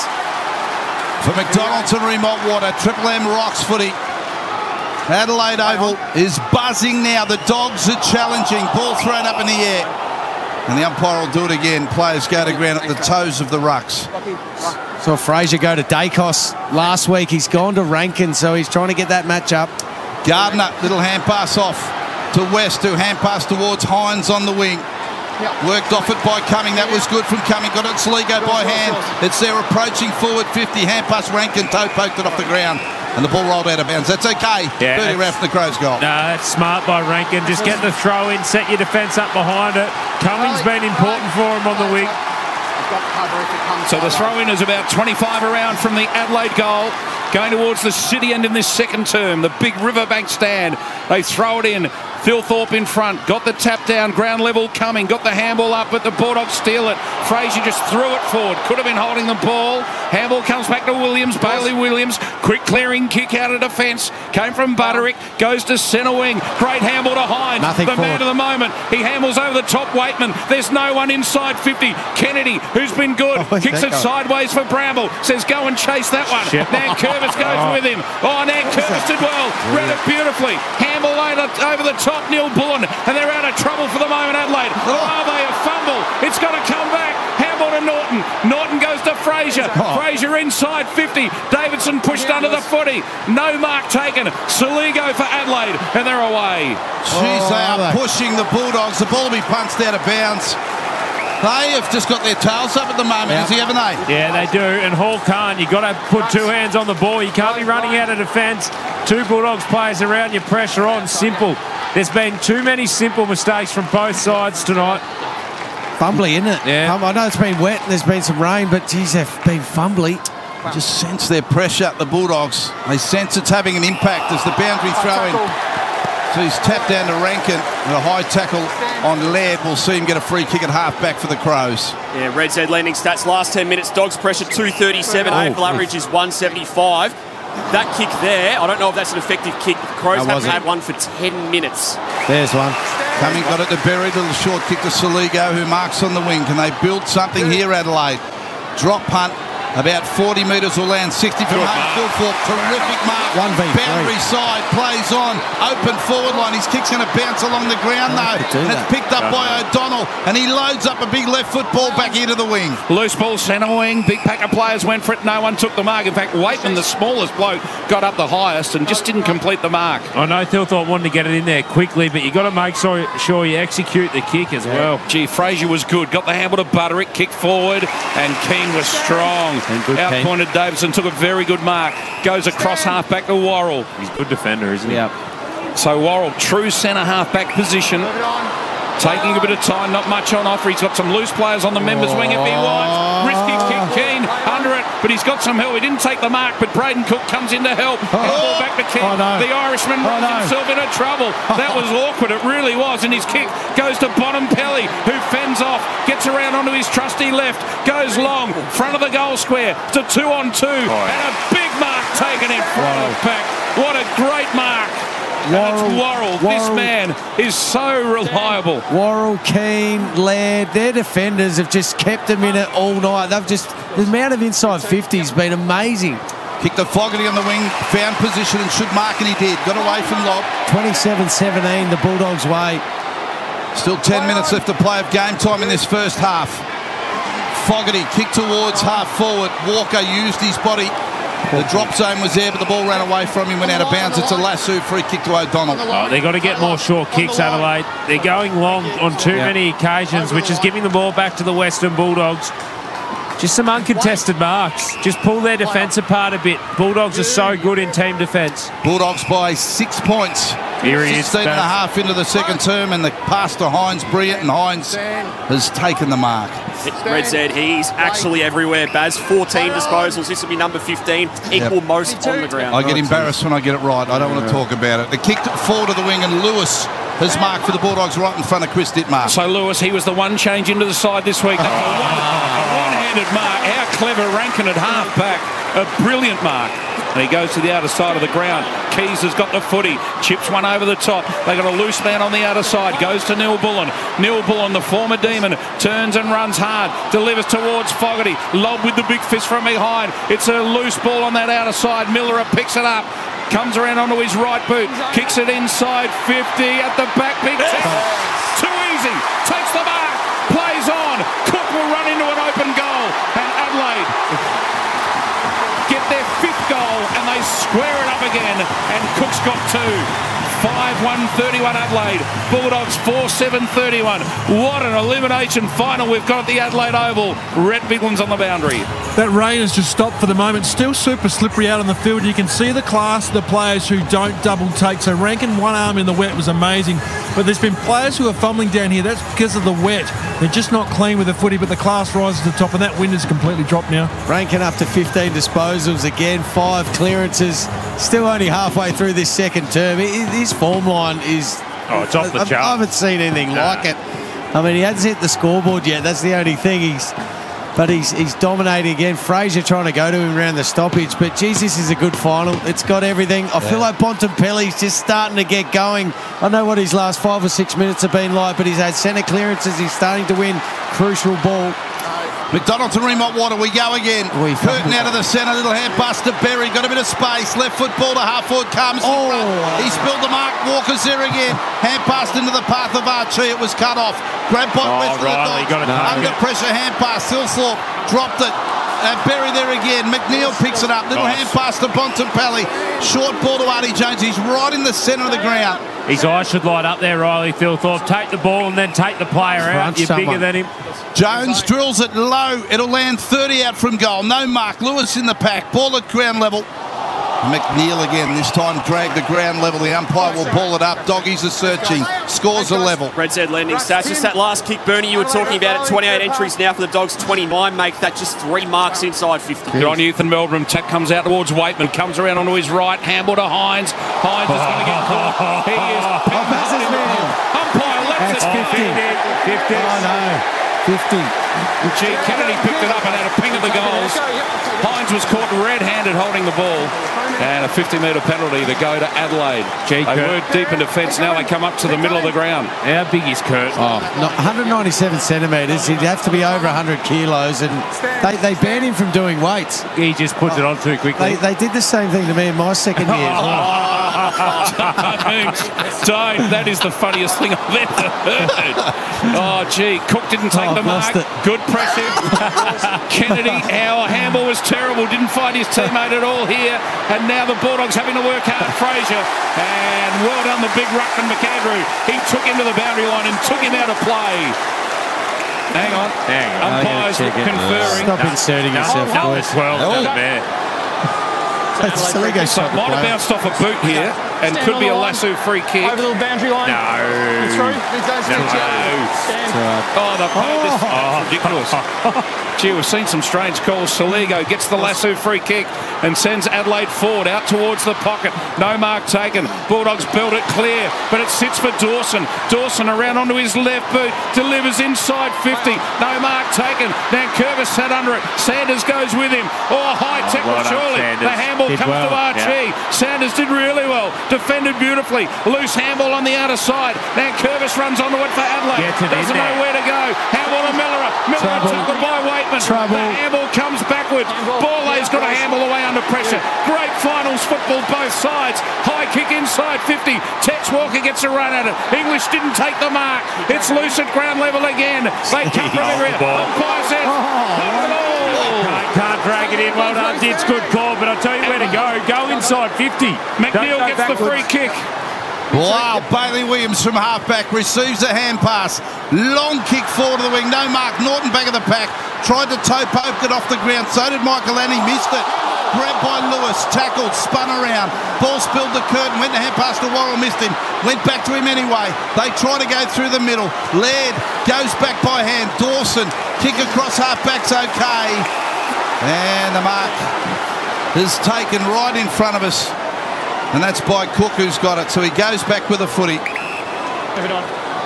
For McDonald's and Remont Water, Triple M rocks footy. Adelaide Oval is buzzing now. The Dogs are challenging. Ball thrown up in the air. And the umpire will do it again. Players go to ground at the toes of the rucks. Saw Fraser go to Dacos last week. He's gone to Rankin, so he's trying to get that match up. Gardner, little hand pass off to West, who hand pass towards Hines on the wing. Worked off it by Cumming. That was good from Cumming. Got it Sligo by hand. It's there approaching forward fifty. Hand pass Rankin. Toe poked it off the ground. And the ball rolled out of bounds. That's okay. Yeah, Birdie Ralph from the Crows goal. No, that's smart by Rankin. Just get the throw in, set your defence up behind it. Cummings been important for him on the wing. So the throw-in is about twenty-five around from the Adelaide goal, going towards the city end in this second term, the big Riverbank stand. They throw it in. Phil Thorpe in front, got the tap down, ground level coming, got the handball up, but the Bulldogs steal it. Fraser just threw it forward, could have been holding the ball. Handball comes back to Williams, Bailey Williams, quick clearing kick out of defence, came from Butterick, goes to centre wing, great handball to Hines, Nothing the man forward. of the moment. He handballs over the top, Waitman, there's no one inside fifty. Kennedy, who's been good, Oh, where's kicks that it going? sideways for Bramble, says go and chase that one. Shit. Nankervis goes Oh. with him. Oh, Nankervis did well, read it beautifully. Handball over, over the top, Neil Bullen, and they're out of trouble for the moment, Adelaide. Oh, they have fumbled. It's got to come back. Handball to Norton. Norton goes to Fraser. Oh. Fraser inside fifty. Davidson pushed under the footy. No mark taken. Saligo for Adelaide, and they're away. Jeez, Oh, they are are they? pushing the Bulldogs. The ball will be punched out of bounds. They have just got their tails up at the moment, Yeah. is he, haven't they? Yeah, they do. And Hall can't. You've got to put two hands on the ball. You can't be running out of defence. Two Bulldogs players around you, pressure on. Simple. There's been too many simple mistakes from both sides tonight. Fumbly, isn't it? Yeah. Um, I know it's been wet and there's been some rain, but geez, they've been fumbly. Just sense their pressure, the Bulldogs. They sense it's having an impact as the boundary throw-in. So he's tapped down to Rankin, and a high tackle on Laird will see him get a free kick at half-back for the Crows. Yeah, Red Z landing stats last ten minutes. Dogs pressure two thirty-seven. Oh, A F L average is one seventy-five. That kick there, I don't know if that's an effective kick. The Crows That haven't wasn't. had one for ten minutes. There's one. Coming, got it to Berry, little short kick to Soligo, who marks on the wing. Can they build something here, Adelaide? Drop punt, about forty metres will land, sixty from home. Philthorpe, terrific mark. One v three. Boundary side, plays on, open forward line. His kick's going to bounce along the ground, though. do And that. it's picked up by O'Donnell, and he loads up a big left foot ball back into the wing. Loose ball, centre wing. Big pack of players went for it. No one took the mark. In fact, Waitman, the smallest bloke, got up the highest and just didn't complete the mark. I know Thilthorpe wanted to get it in there quickly, but you've got to make sure, sure you execute the kick as well. Gee, Frazier was good. Got the handle to Butterick, kicked forward, and Keane was strong. good Outpointed Davison, took a very good mark. Goes across half-back to Worrell. He's a good defender, isn't he? Yeah. So Worrell, true centre half-back position. Taking a bit of time, not much on offer. He's got some loose players on the members' wing if he wants. Risky kick, Keane under it, but he's got some help. He didn't take the mark, but Braden Cook comes in to help. And ball back to Keane. Oh, no. The Irishman Oh, runs no. himself into trouble. That was awkward. It really was. And his kick goes to Bontempelli, who fends off, gets around onto his trusty left, goes long, front of the goal square. It's a two on two, and a big mark taken in front of the pack. What a great mark. And it's Worrell. This Worrell. man is so reliable. Worrell, Keane, Laird, their defenders have just kept them in it all night. They've just, the amount of inside fifties has been amazing. Kicked to Fogarty on the wing, found position and should mark, and he did. Got away from Lob. twenty-seven seventeen, the Bulldogs' way. Still ten minutes left to play of game time in this first half. Fogarty kicked towards half forward. Walker used his body. The drop zone was there, but the ball ran away from him, went out of bounds. It's a lasso free kick to O'Donnell. Oh, they've got to get more short kicks, Adelaide. They're going long on too Yeah. many occasions, which is giving the ball back to the Western Bulldogs. Just some uncontested marks. Just pull their defence apart a bit. Bulldogs are so good in team defence. Bulldogs by six points. Here he is, sixteen and a half into the second term, and the pass to Hines, brilliant, and Hines has taken the mark. Red Z, he's actually everywhere. Baz, fourteen disposals. This will be number fifteen. Equal Yep. most on the ground. I get embarrassed when I get it right. I don't want to talk about it. The kick forward to the wing, and Lewis has marked for the Bulldogs right in front of Chris Dittmar. So Lewis, he was the one change into the side this week. That's a, one, a one-handed mark. How clever Rankin at half back. A brilliant mark. And he goes to the outer side of the ground. Keys has got the footy. Chips one over the top. They got a loose man on the outer side. Goes to Neil Bullen. Neil Bullen, the former Demon, turns and runs hard. Delivers towards Fogarty. Lob with the big fist from behind. It's a loose ball on that outer side. Miller picks it up. Comes around onto his right boot. Kicks it inside fifty at the back. Big tackle. Too easy. Takes the mark. Plays on. Cook will run into an open goal. And Adelaide get their fifth goal and they square it up again, and Cook's got two. five one thirty-one Adelaide. Bulldogs four seven thirty-one. What an elimination final we've got at the Adelaide Oval. Red Biglands on the boundary. That rain has just stopped for the moment. Still super slippery out on the field. You can see the class of the players who don't double take. So Rankin one arm in the wet was amazing. But there's been players who are fumbling down here. That's because of the wet. They're just not clean with the footy, but the class rises to the top, and that wind has completely dropped now. Rankin up to fifteen disposals again, five clearances. Still only halfway through this second term. His form line is... Oh, it's off the I, chart. I haven't seen anything Nah. like it. I mean, he hasn't hit the scoreboard yet. That's the only thing. He's... But he's he's dominating again. Frazier trying to go to him around the stoppage. But, geez, this is a good final. It's got everything. I feel like Bontempelli's just starting to get going. I know what his last five or six minutes have been like, but he's had centre clearances. He's starting to win crucial ball. McDonald to Remont Water, we go again. We Curtin out of the centre, little hand pass to Berry, got a bit of space, left foot ball to half forward, comes oh. in front. He spilled the mark, Walker's there again. Hand passed into the path of Archie, it was cut off. Grabbed by Oh, West of the Riley Dogs. got it no. Under pressure, hand pass, Silthorpe dropped it. And Berry there again. McNeil picks it up. Little Nice. hand pass to Bontempelli. Short ball to Artie Jones. He's right in the centre of the ground. His eyes should light up there, Riley Thilthorpe. Take the ball and then take the player out. You're bigger than him. Jones drills it low. It'll land thirty out from goal. No mark. Lewis in the pack. Ball at ground level. McNeil again, this time drag the ground level. The umpire will ball it up. Doggies are searching. Scores a level. Red said lending stats. Just that last kick, Bernie, you were talking about it. twenty-eight entries now for the Dogs, twenty-nine. Make that just three marks inside fifty. Good on Ethan Meldrum. Tack comes out towards Waitman. Comes around onto his right. Handball to Hines. Hines is going to get caught. He is. Oh, umpire lets That's it. fifty. fifty. Oh, no. fifty. Gee, Kennedy picked it up and had a ping of the goals. Hines was caught red-handed holding the ball. And a fifty metre penalty to go to Adelaide. Gee, they Kurt. were deep in defence. Now they come up to the middle of the ground. How big is Kurt? Oh, no, one ninety-seven centimetres. He'd have to be over one hundred kilos. And they, they banned him from doing weights. He just puts it on too quickly. They, they did the same thing to me in my second year as well. don't, don't. That is the funniest thing I've ever heard. Oh, gee. Cook didn't take Oh, the mark. lost it. Good pressure. Kennedy, our handball was terrible. Didn't find his teammate at all here. And now the Bulldogs having to work hard. Fraser. And well done, the big ruckman McAndrew. He took him to the boundary line and took him out of play. Hang on. Hang on. Umpires conferring. Stop inserting yourself, no, boys. twelve. No. Doesn't matter. That's Saligo So it might have bounced off a boot here and Stand could on be the a line. lasso free kick. Over the boundary line. No. You're through. These guys No. Stand. Oh, the oh. oh, ridiculous. Gee, we've seen some strange calls. Saligo gets the lasso free kick and sends Adelaide forward out towards the pocket. No mark taken. Bulldogs build it clear, but it sits for Dawson. Dawson around onto his left boot, delivers inside fifty. No mark taken. Nankervis sat under it. Sanders goes with him. Oh, high tackle, well done, surely. Sanders. The handball Did comes well, to Archie. yeah. Sanders did really well. Defended beautifully. Loose handball on the outer side. Nankervis runs onto it for Adelaide. Gets it in Doesn't know there. where to go. Handball to Miller. Miller Trouble. tackled by Waitman. Trouble. The handball comes backwards. Borley's got a handball away under pressure. Great finals football both sides. High kick inside fifty. Tex Walker gets a run at it. English didn't take the mark. It's loose at ground level again. They come from everywhere. Umpire says, "Hold the ball." Can't drag it in. Well done. It's good call, but I'll tell you where to go. Go inside fifty. McNeil Don't go gets the free backwards. kick. Wow, Bailey Williams from halfback receives a hand pass. Long kick forward to the wing. No mark. Norton back of the pack. Tried to toe poke it off the ground. So did Michael Annie. Missed it. Grabbed by Lewis. Tackled. Spun around. Ball spilled to Curtin. Went to hand pass to Worrell. Missed him. Went back to him anyway. They try to go through the middle. Laird goes back by hand. Dawson. Kick across halfback's okay. And the mark is taken right in front of us. And that's by Cook, who's got it. So he goes back with a footy. Move it on.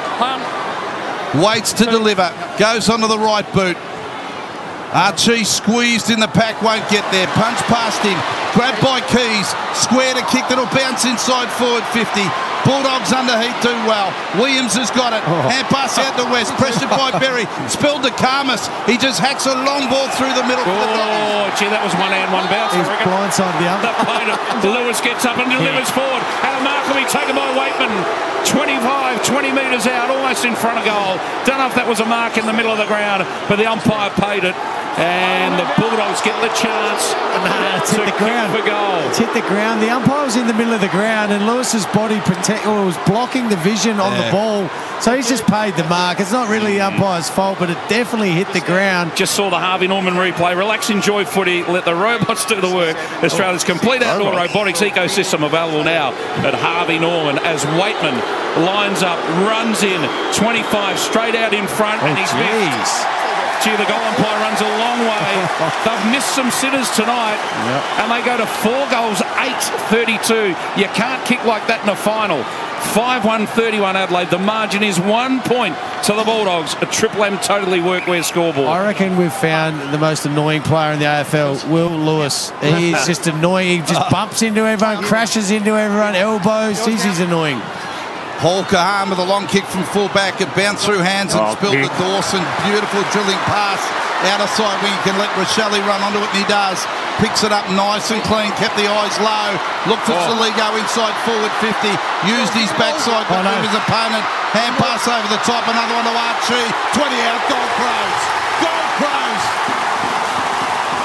Um, Waits to deliver. Goes onto the right boot. Archie squeezed in the pack, won't get there. Punch past him. Grabbed by Keys. Squared a kick that'll bounce inside forward fifty. Bulldogs under heat do well. Williams has got it. Hand pass out to West. Pressured by Berry. Spilled to Karmas. He just hacks a long ball through the middle. Oh, gee, that was one hand, one bounce. He's I reckon. blindside the other. The played it. Lewis gets up and delivers forward. And a mark will be taken by Waitman. twenty-five, twenty metres out, almost in front of goal. Don't know if that was a mark in the middle of the ground, but the umpire paid it. And the Bulldogs get the chance Nah, it's to hit the kick ground. for goal. It's hit the ground. The umpire was in the middle of the ground, and Lewis's body protect or was blocking the vision on Yeah. the ball. So he's just paid the mark. It's not really the umpire's fault, but it definitely hit the ground. Just saw the Harvey Norman replay. Relax, enjoy footy. Let the robots do the work. Australia's complete outdoor robotics ecosystem available now at Harvey Norman as Waitman lines up, runs in, twenty-five straight out in front, and he's missed. Gee, the goal umpire runs a long way. They've missed some sitters tonight, and they go to four goals, eight thirty-two. You can't kick like that in a final. five one thirty-one Adelaide. The margin is one point to the Bulldogs. A Triple M totally workwear scoreboard. I reckon we've found the most annoying player in the A F L, Will Lewis. He's just annoying. He just bumps into everyone, crashes into everyone, elbows. He's, he's annoying. Paul Kahan with a long kick from fullback. It bounced through hands and Oh, spilled kick. to Dawson. Beautiful drilling pass. Outer side wing. Can let Rochelle run onto it, and he does. Picks it up nice and clean. Kept the eyes low. Looked for Oh. Saligo inside forward fifty. Used his backside to Oh, no. move his opponent. Hand pass over the top. Another one to Archie. twenty out. Goal Crows. Goal Crows.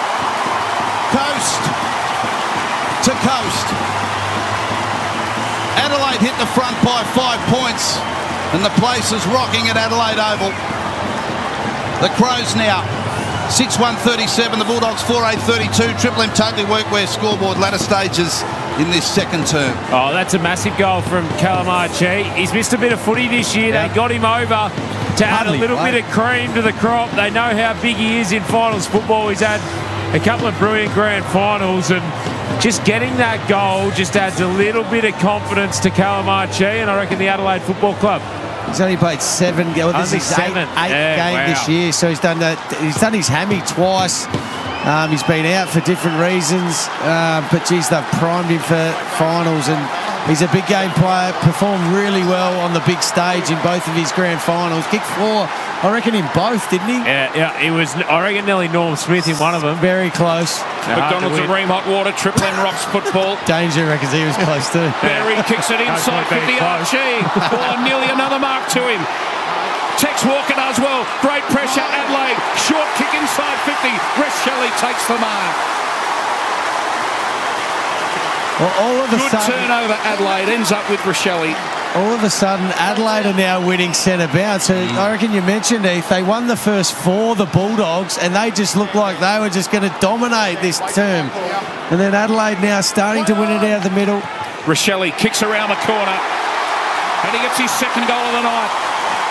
Coast to coast. Adelaide hit the front by five points, and the place is rocking at Adelaide Oval. The Crows now six one thirty-seven, the Bulldogs four eight thirty-two. Triple M Totally Workwear scoreboard, latter stages in this second term. Oh, that's a massive goal from Calamachi. He's missed a bit of footy this year. Yeah. They got him over to add Hardly a little played. bit of cream to the crop. They know how big he is in finals football. He's had a couple of brilliant grand finals, and just getting that goal just adds a little bit of confidence to Calamachi, and I reckon the Adelaide Football Club. He's only played seven. Well, this is seven. Eight, eight yeah, game wow. this year, so he's done that. He's done his hammy twice. Um, he's been out for different reasons, uh, but geez, they've primed him for finals, and he's a big game player. Performed really well on the big stage in both of his grand finals. Kicked four, I reckon, in both, didn't he? Yeah, yeah. It was, I reckon, nearly Norm Smith in one of them. Very close. McDonald's and Ream Hot Water, Triple M Rocks football. Danger reckons he was close too. Berry kicks it inside for the Archie. Oh, nearly another mark to him. Tex Walker does well. Great pressure, Adelaide. Short kick inside fifty. Reece Shelley takes the mark. Well, all of a Good sudden, turnover, Adelaide. Ends up with Rochelle. All of a sudden, Adelaide are now winning centre bounce. So mm. I reckon you mentioned, Heath, they won the first four, the Bulldogs, and they just looked like they were just going to dominate this term. And then Adelaide now starting to win it out of the middle. Rochelle kicks around the corner, and he gets his second goal of the night.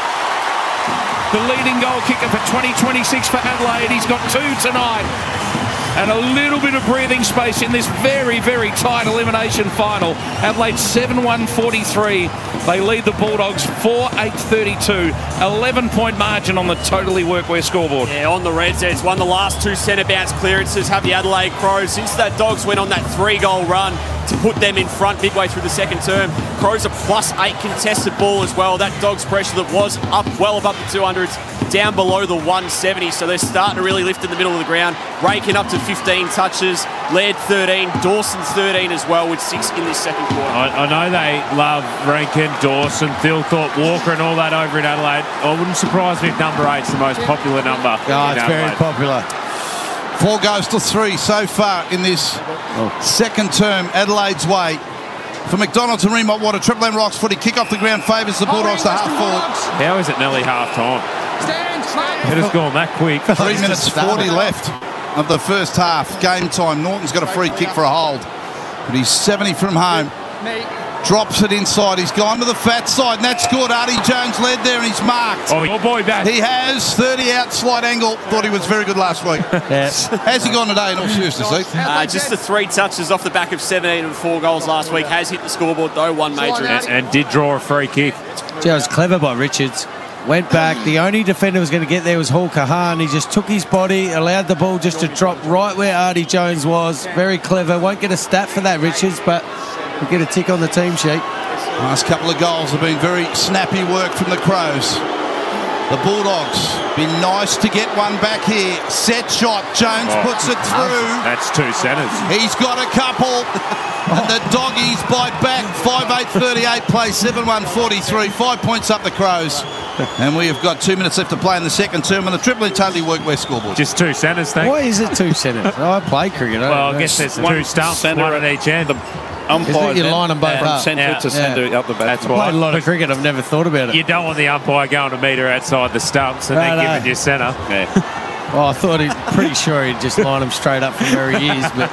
The leading goal kicker for twenty twenty-six for Adelaide. He's got two tonight. And a little bit of breathing space in this very, very tight elimination final. Adelaide seven one forty-three. They lead the Bulldogs four eight thirty-two. eleven point margin on the Totally Workwear scoreboard. Yeah, on the Reds, it's won the last two centre bounce clearances, have the Adelaide Crows. Since that Dogs went on that three-goal run to put them in front midway through the second term, Crows are plus eight contested ball as well. That Dogs pressure that was up well above the two hundreds, down below the one seventy, so they're starting to really lift in the middle of the ground. Raking up to fifteen touches, Laird thirteen, Dawson thirteen as well, with six in this second quarter. I, I know they love Rankin, Dawson, Thilthorpe, Walker and all that over in Adelaide. I wouldn't surprise me if number eight's the most popular number. Oh, it's very popular. Four goes to three so far in this oh. second term, Adelaide's way. For McDonald's and Ream Hot Water, Triple M Rocks footy, kick off the ground, favours the Bulldogs to half forward. How is it nearly half time? It has gone that quick. Three minutes forty left of the first half. Game time. Norton's got a free kick for a hold, but he's seventy from home. Drops it inside. He's gone to the fat side, and that's good. Artie Jones led there, and he's marked. Oh, your boy back. He has thirty out, slight angle. Thought he was very good last week. Yes. How's he gone today in all seriousness, Heath? Uh, just the three touches off the back of seventeen and four goals last week. Has hit the scoreboard though, one major. And, and did draw a free kick. Gee, it was clever by Richards. Went back. The only defender who was going to get there was Hall Kahan. He just took his body, allowed the ball just to drop right where Artie Jones was. Very clever. Won't get a stat for that, Richards, but we'll get a tick on the team sheet. Last couple of goals have been very snappy work from the Crows. The Bulldogs, be nice to get one back here. Set shot, Jones oh, puts it through. That's two centres. He's got a couple. And the Doggies bite back. five eight thirty-eight play, seven one forty-three. Five points up the Crows. And we have got two minutes left to play in the second term on the Triple M Totally Workwear scoreboard. Just two centres, thank you. Why is it two centres? Oh, I play cricket. I well, I guess there's two stumps, one at each end. The umpire you line them both from up. centre Yeah, to centre yeah. up the back. That's I why. played a lot of cricket. I've never thought about it. You don't want the umpire going a metre outside the stumps and No, then no. giving you centre. Yeah. Oh, I thought he'd pretty sure he'd just line them straight up from where he is, but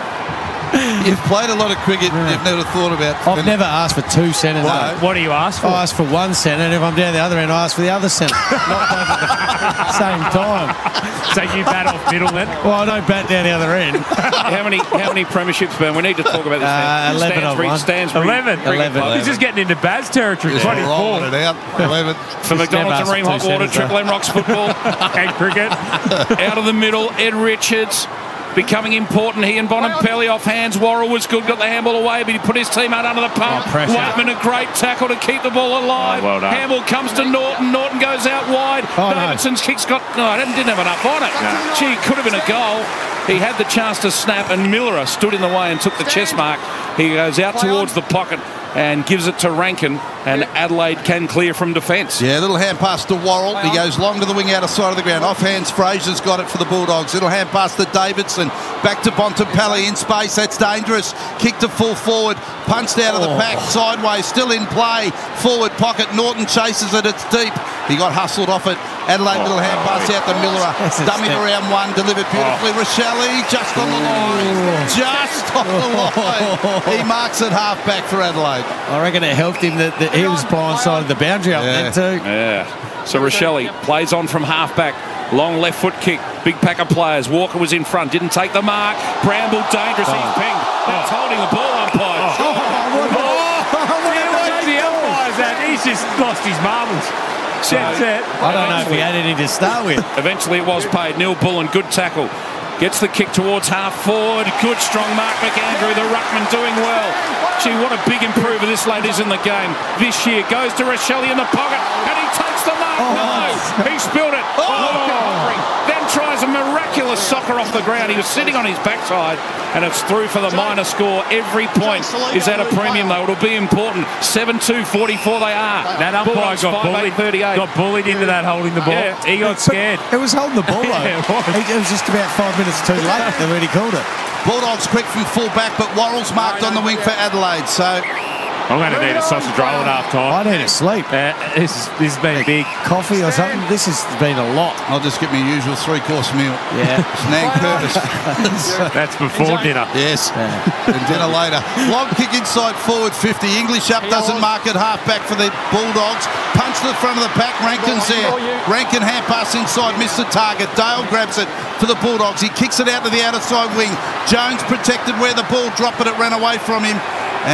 You've played a lot of cricket. Yeah. You've never thought about. I've never asked for two centres. What, what do you ask for? I ask for one centre, and if I'm down the other end, I ask for the other centre. Not both at the same time. So you bat off middle then? Well, I don't bat down the other end. how many how many premierships, Ben? We need to talk about this. Uh, eleven Stansbury, of one. Stansbury, eleven. eleven. He's just getting into Baz territory. Just twenty-four. rolling it out. eleven. For McDonald's and Ream Hot Water, Triple M Rocks football. And cricket. Out of the middle, Ed Richards. Becoming important. He and Bonampelli off hands. Worrell was good, got the handball away, but he put his team out under the pump. Oh, Waitman, a great tackle to keep the ball alive. Oh, well done. Handball comes to Norton. Norton goes out wide. Oh, Davidson's no. kick's got. No, didn't, didn't have enough on it. No. Gee, could have been a goal. He had the chance to snap, and Miller stood in the way and took the chest mark. He goes out towards the pocket and gives it to Rankin. and Adelaide can clear from defence. Yeah, little hand pass to Worrell. He goes long to the wing outer side of the ground. Offhands, Fraser's got it for the Bulldogs. Little hand pass to Davidson. Back to Bontempelli in space. That's dangerous. Kick to full forward. Punched out of the pack. Sideways. Still in play. Forward pocket. Norton chases it. It's deep. He got hustled off it. Adelaide little hand pass out to Miller. Dummy to round one. Delivered beautifully. Rochelle just on the line. Just on the line. He marks it half back for Adelaide. I reckon it helped him that, that he was blindsided the boundary up Yeah. there too. Yeah. So Rochelle plays on from half back. Long left foot kick. Big pack of players. Walker was in front. Didn't take the mark. Bramble dangerous. He's pinged. That's holding the ball umpire. Oh, the umpire's that. He's just lost his marbles. So, That's it. I don't know if he had any to start with. Eventually it was paid. Neil Bullen, good tackle. Gets the kick towards half forward. Good strong Mark McAndrew. The ruckman doing well. Gee, what a big improver this lad is in the game. This year goes to Rochelle in the pocket and he takes the mark. Oh, no, he spilled it. Oh. Then tries a miraculous soccer off the ground. He was sitting on his backside and it's through for the minor score. Every point is at a premium though. It'll be important. seven two forty-four they are. That umpire Bulldogs got five eight bullied, thirty-eight. got bullied into that holding the ball. Yeah. He got scared. It was holding the ball though. Yeah, it was. It was just about five minutes too late when he called it. Bulldogs quick from full back, but Worrell's marked on the wing for Adelaide. So I'm going to need a sausage roll at half time. I need a sleep. Uh, this, is, this has been big. Coffee or something. This has been a lot. I'll just get my usual three-course meal. Yeah. Snag purpose. That's before dinner. Yes. And dinner later. Long kick inside forward fifty. English up doesn't mark it. Half back for the Bulldogs. Punch to the front of the pack. Rankin's there. Rankin hand pass inside. Missed the target. Dale grabs it for the Bulldogs. He kicks it out to the outer side wing. Jones protected where the ball dropped, but it ran away from him.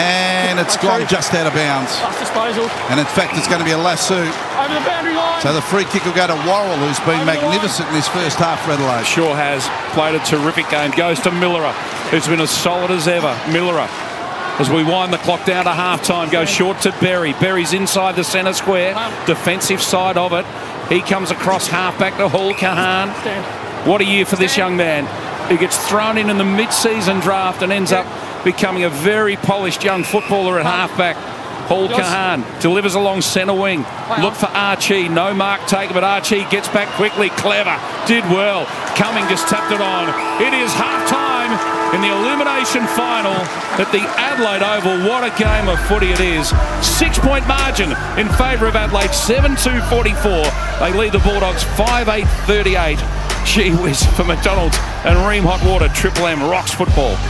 And it's gone just out of bounds. And in fact, it's going to be a lasso. Over the boundary line. So the free kick will go to Worrell, who's been magnificent in this first half for Adelaide. Sure has. Played a terrific game. Goes to Millerer, who's been as solid as ever. Millerer, as we wind the clock down to half-time, goes short to Berry. Berry's inside the centre square, defensive side of it. He comes across half-back to Hall Kahan. What a year for this young man, who gets thrown in in the mid-season draft and ends up becoming a very polished young footballer at half-back. Hall Kahan delivers along centre wing. Look for Archie. No mark taken, but Archie gets back quickly. Clever. Did well. Cumming just tapped it on. It is half-time in the elimination final at the Adelaide Oval. What a game of footy it is. Six-point margin in favour of Adelaide. seven two forty-four. They lead the Bulldogs five eight thirty-eight. Gee whiz for McDonald's and Ream Hot Water. Triple M rocks football.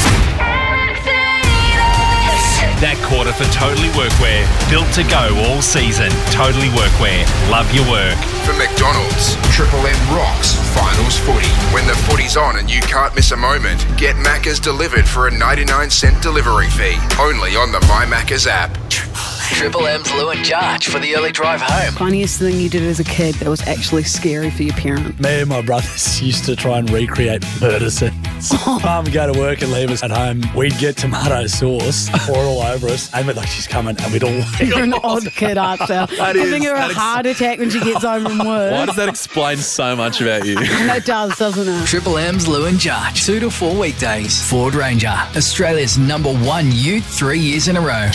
That quarter for Totally Workwear. Built to go all season. Totally Workwear. Love your work. For McDonald's, Triple M rocks finals footy. When the footy's on and you can't miss a moment, get Macca's delivered for a ninety-nine cent delivery fee. Only on the My Macca's app. Triple M's Lou and Jarch for the early drive home. Funniest thing you did as a kid that was actually scary for your parent. Me and my brothers used to try and recreate murder scenes. Mum would go to work and leave us at home. We'd get tomato sauce, pour it all over us, and we'd like she's coming, and we'd all. You're an odd kid, aren't you? I is, think you're a that ex- heart attack when she gets home from work. Why does that explain so much about you? And it does, doesn't it? Triple M's Lou and Jarch. Two to four weekdays. Ford Ranger. Australia's number one youth three years in a row.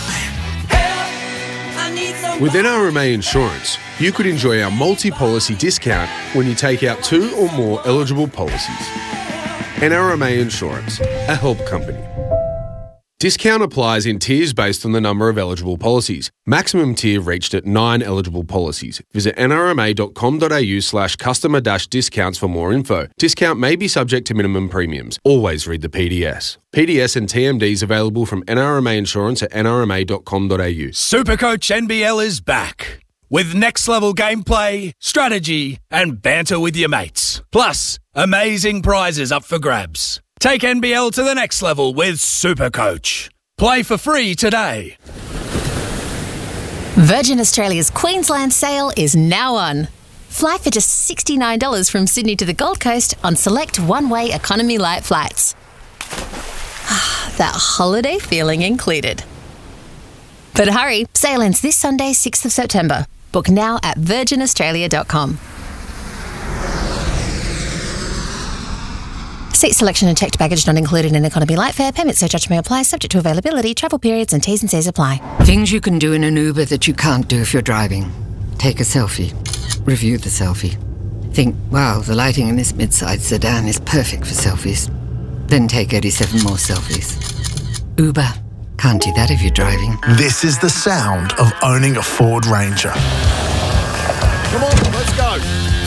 With N R M A Insurance, you could enjoy our multi-policy discount when you take out two or more eligible policies. N R M A Insurance, a help company. Discount applies in tiers based on the number of eligible policies. Maximum tier reached at nine eligible policies. Visit nrma.com.au slash customer dash discounts for more info. Discount may be subject to minimum premiums. Always read the P D S. P D S and T M Ds available from N R M A Insurance at n r m a dot com dot a u. Supercoach N B L is back with next-level gameplay, strategy and banter with your mates. Plus, amazing prizes up for grabs. Take N B L to the next level with Supercoach. Play for free today. Virgin Australia's Queensland sale is now on. Fly for just sixty-nine dollars from Sydney to the Gold Coast on select one-way economy light flights. That holiday feeling included. But hurry, sale ends this Sunday, sixth of September. Book now at virgin australia dot com. Seat selection and checked baggage not included in economy light fare. Payment surcharge may apply, subject to availability, travel periods and T's and C's apply. Things you can do in an Uber that you can't do if you're driving. Take a selfie. Review the selfie. Think, wow, the lighting in this mid-size sedan is perfect for selfies. Then take eighty-seven more selfies. Uber. Can't do that if you're driving. This is the sound of owning a Ford Ranger. Come on, let's go.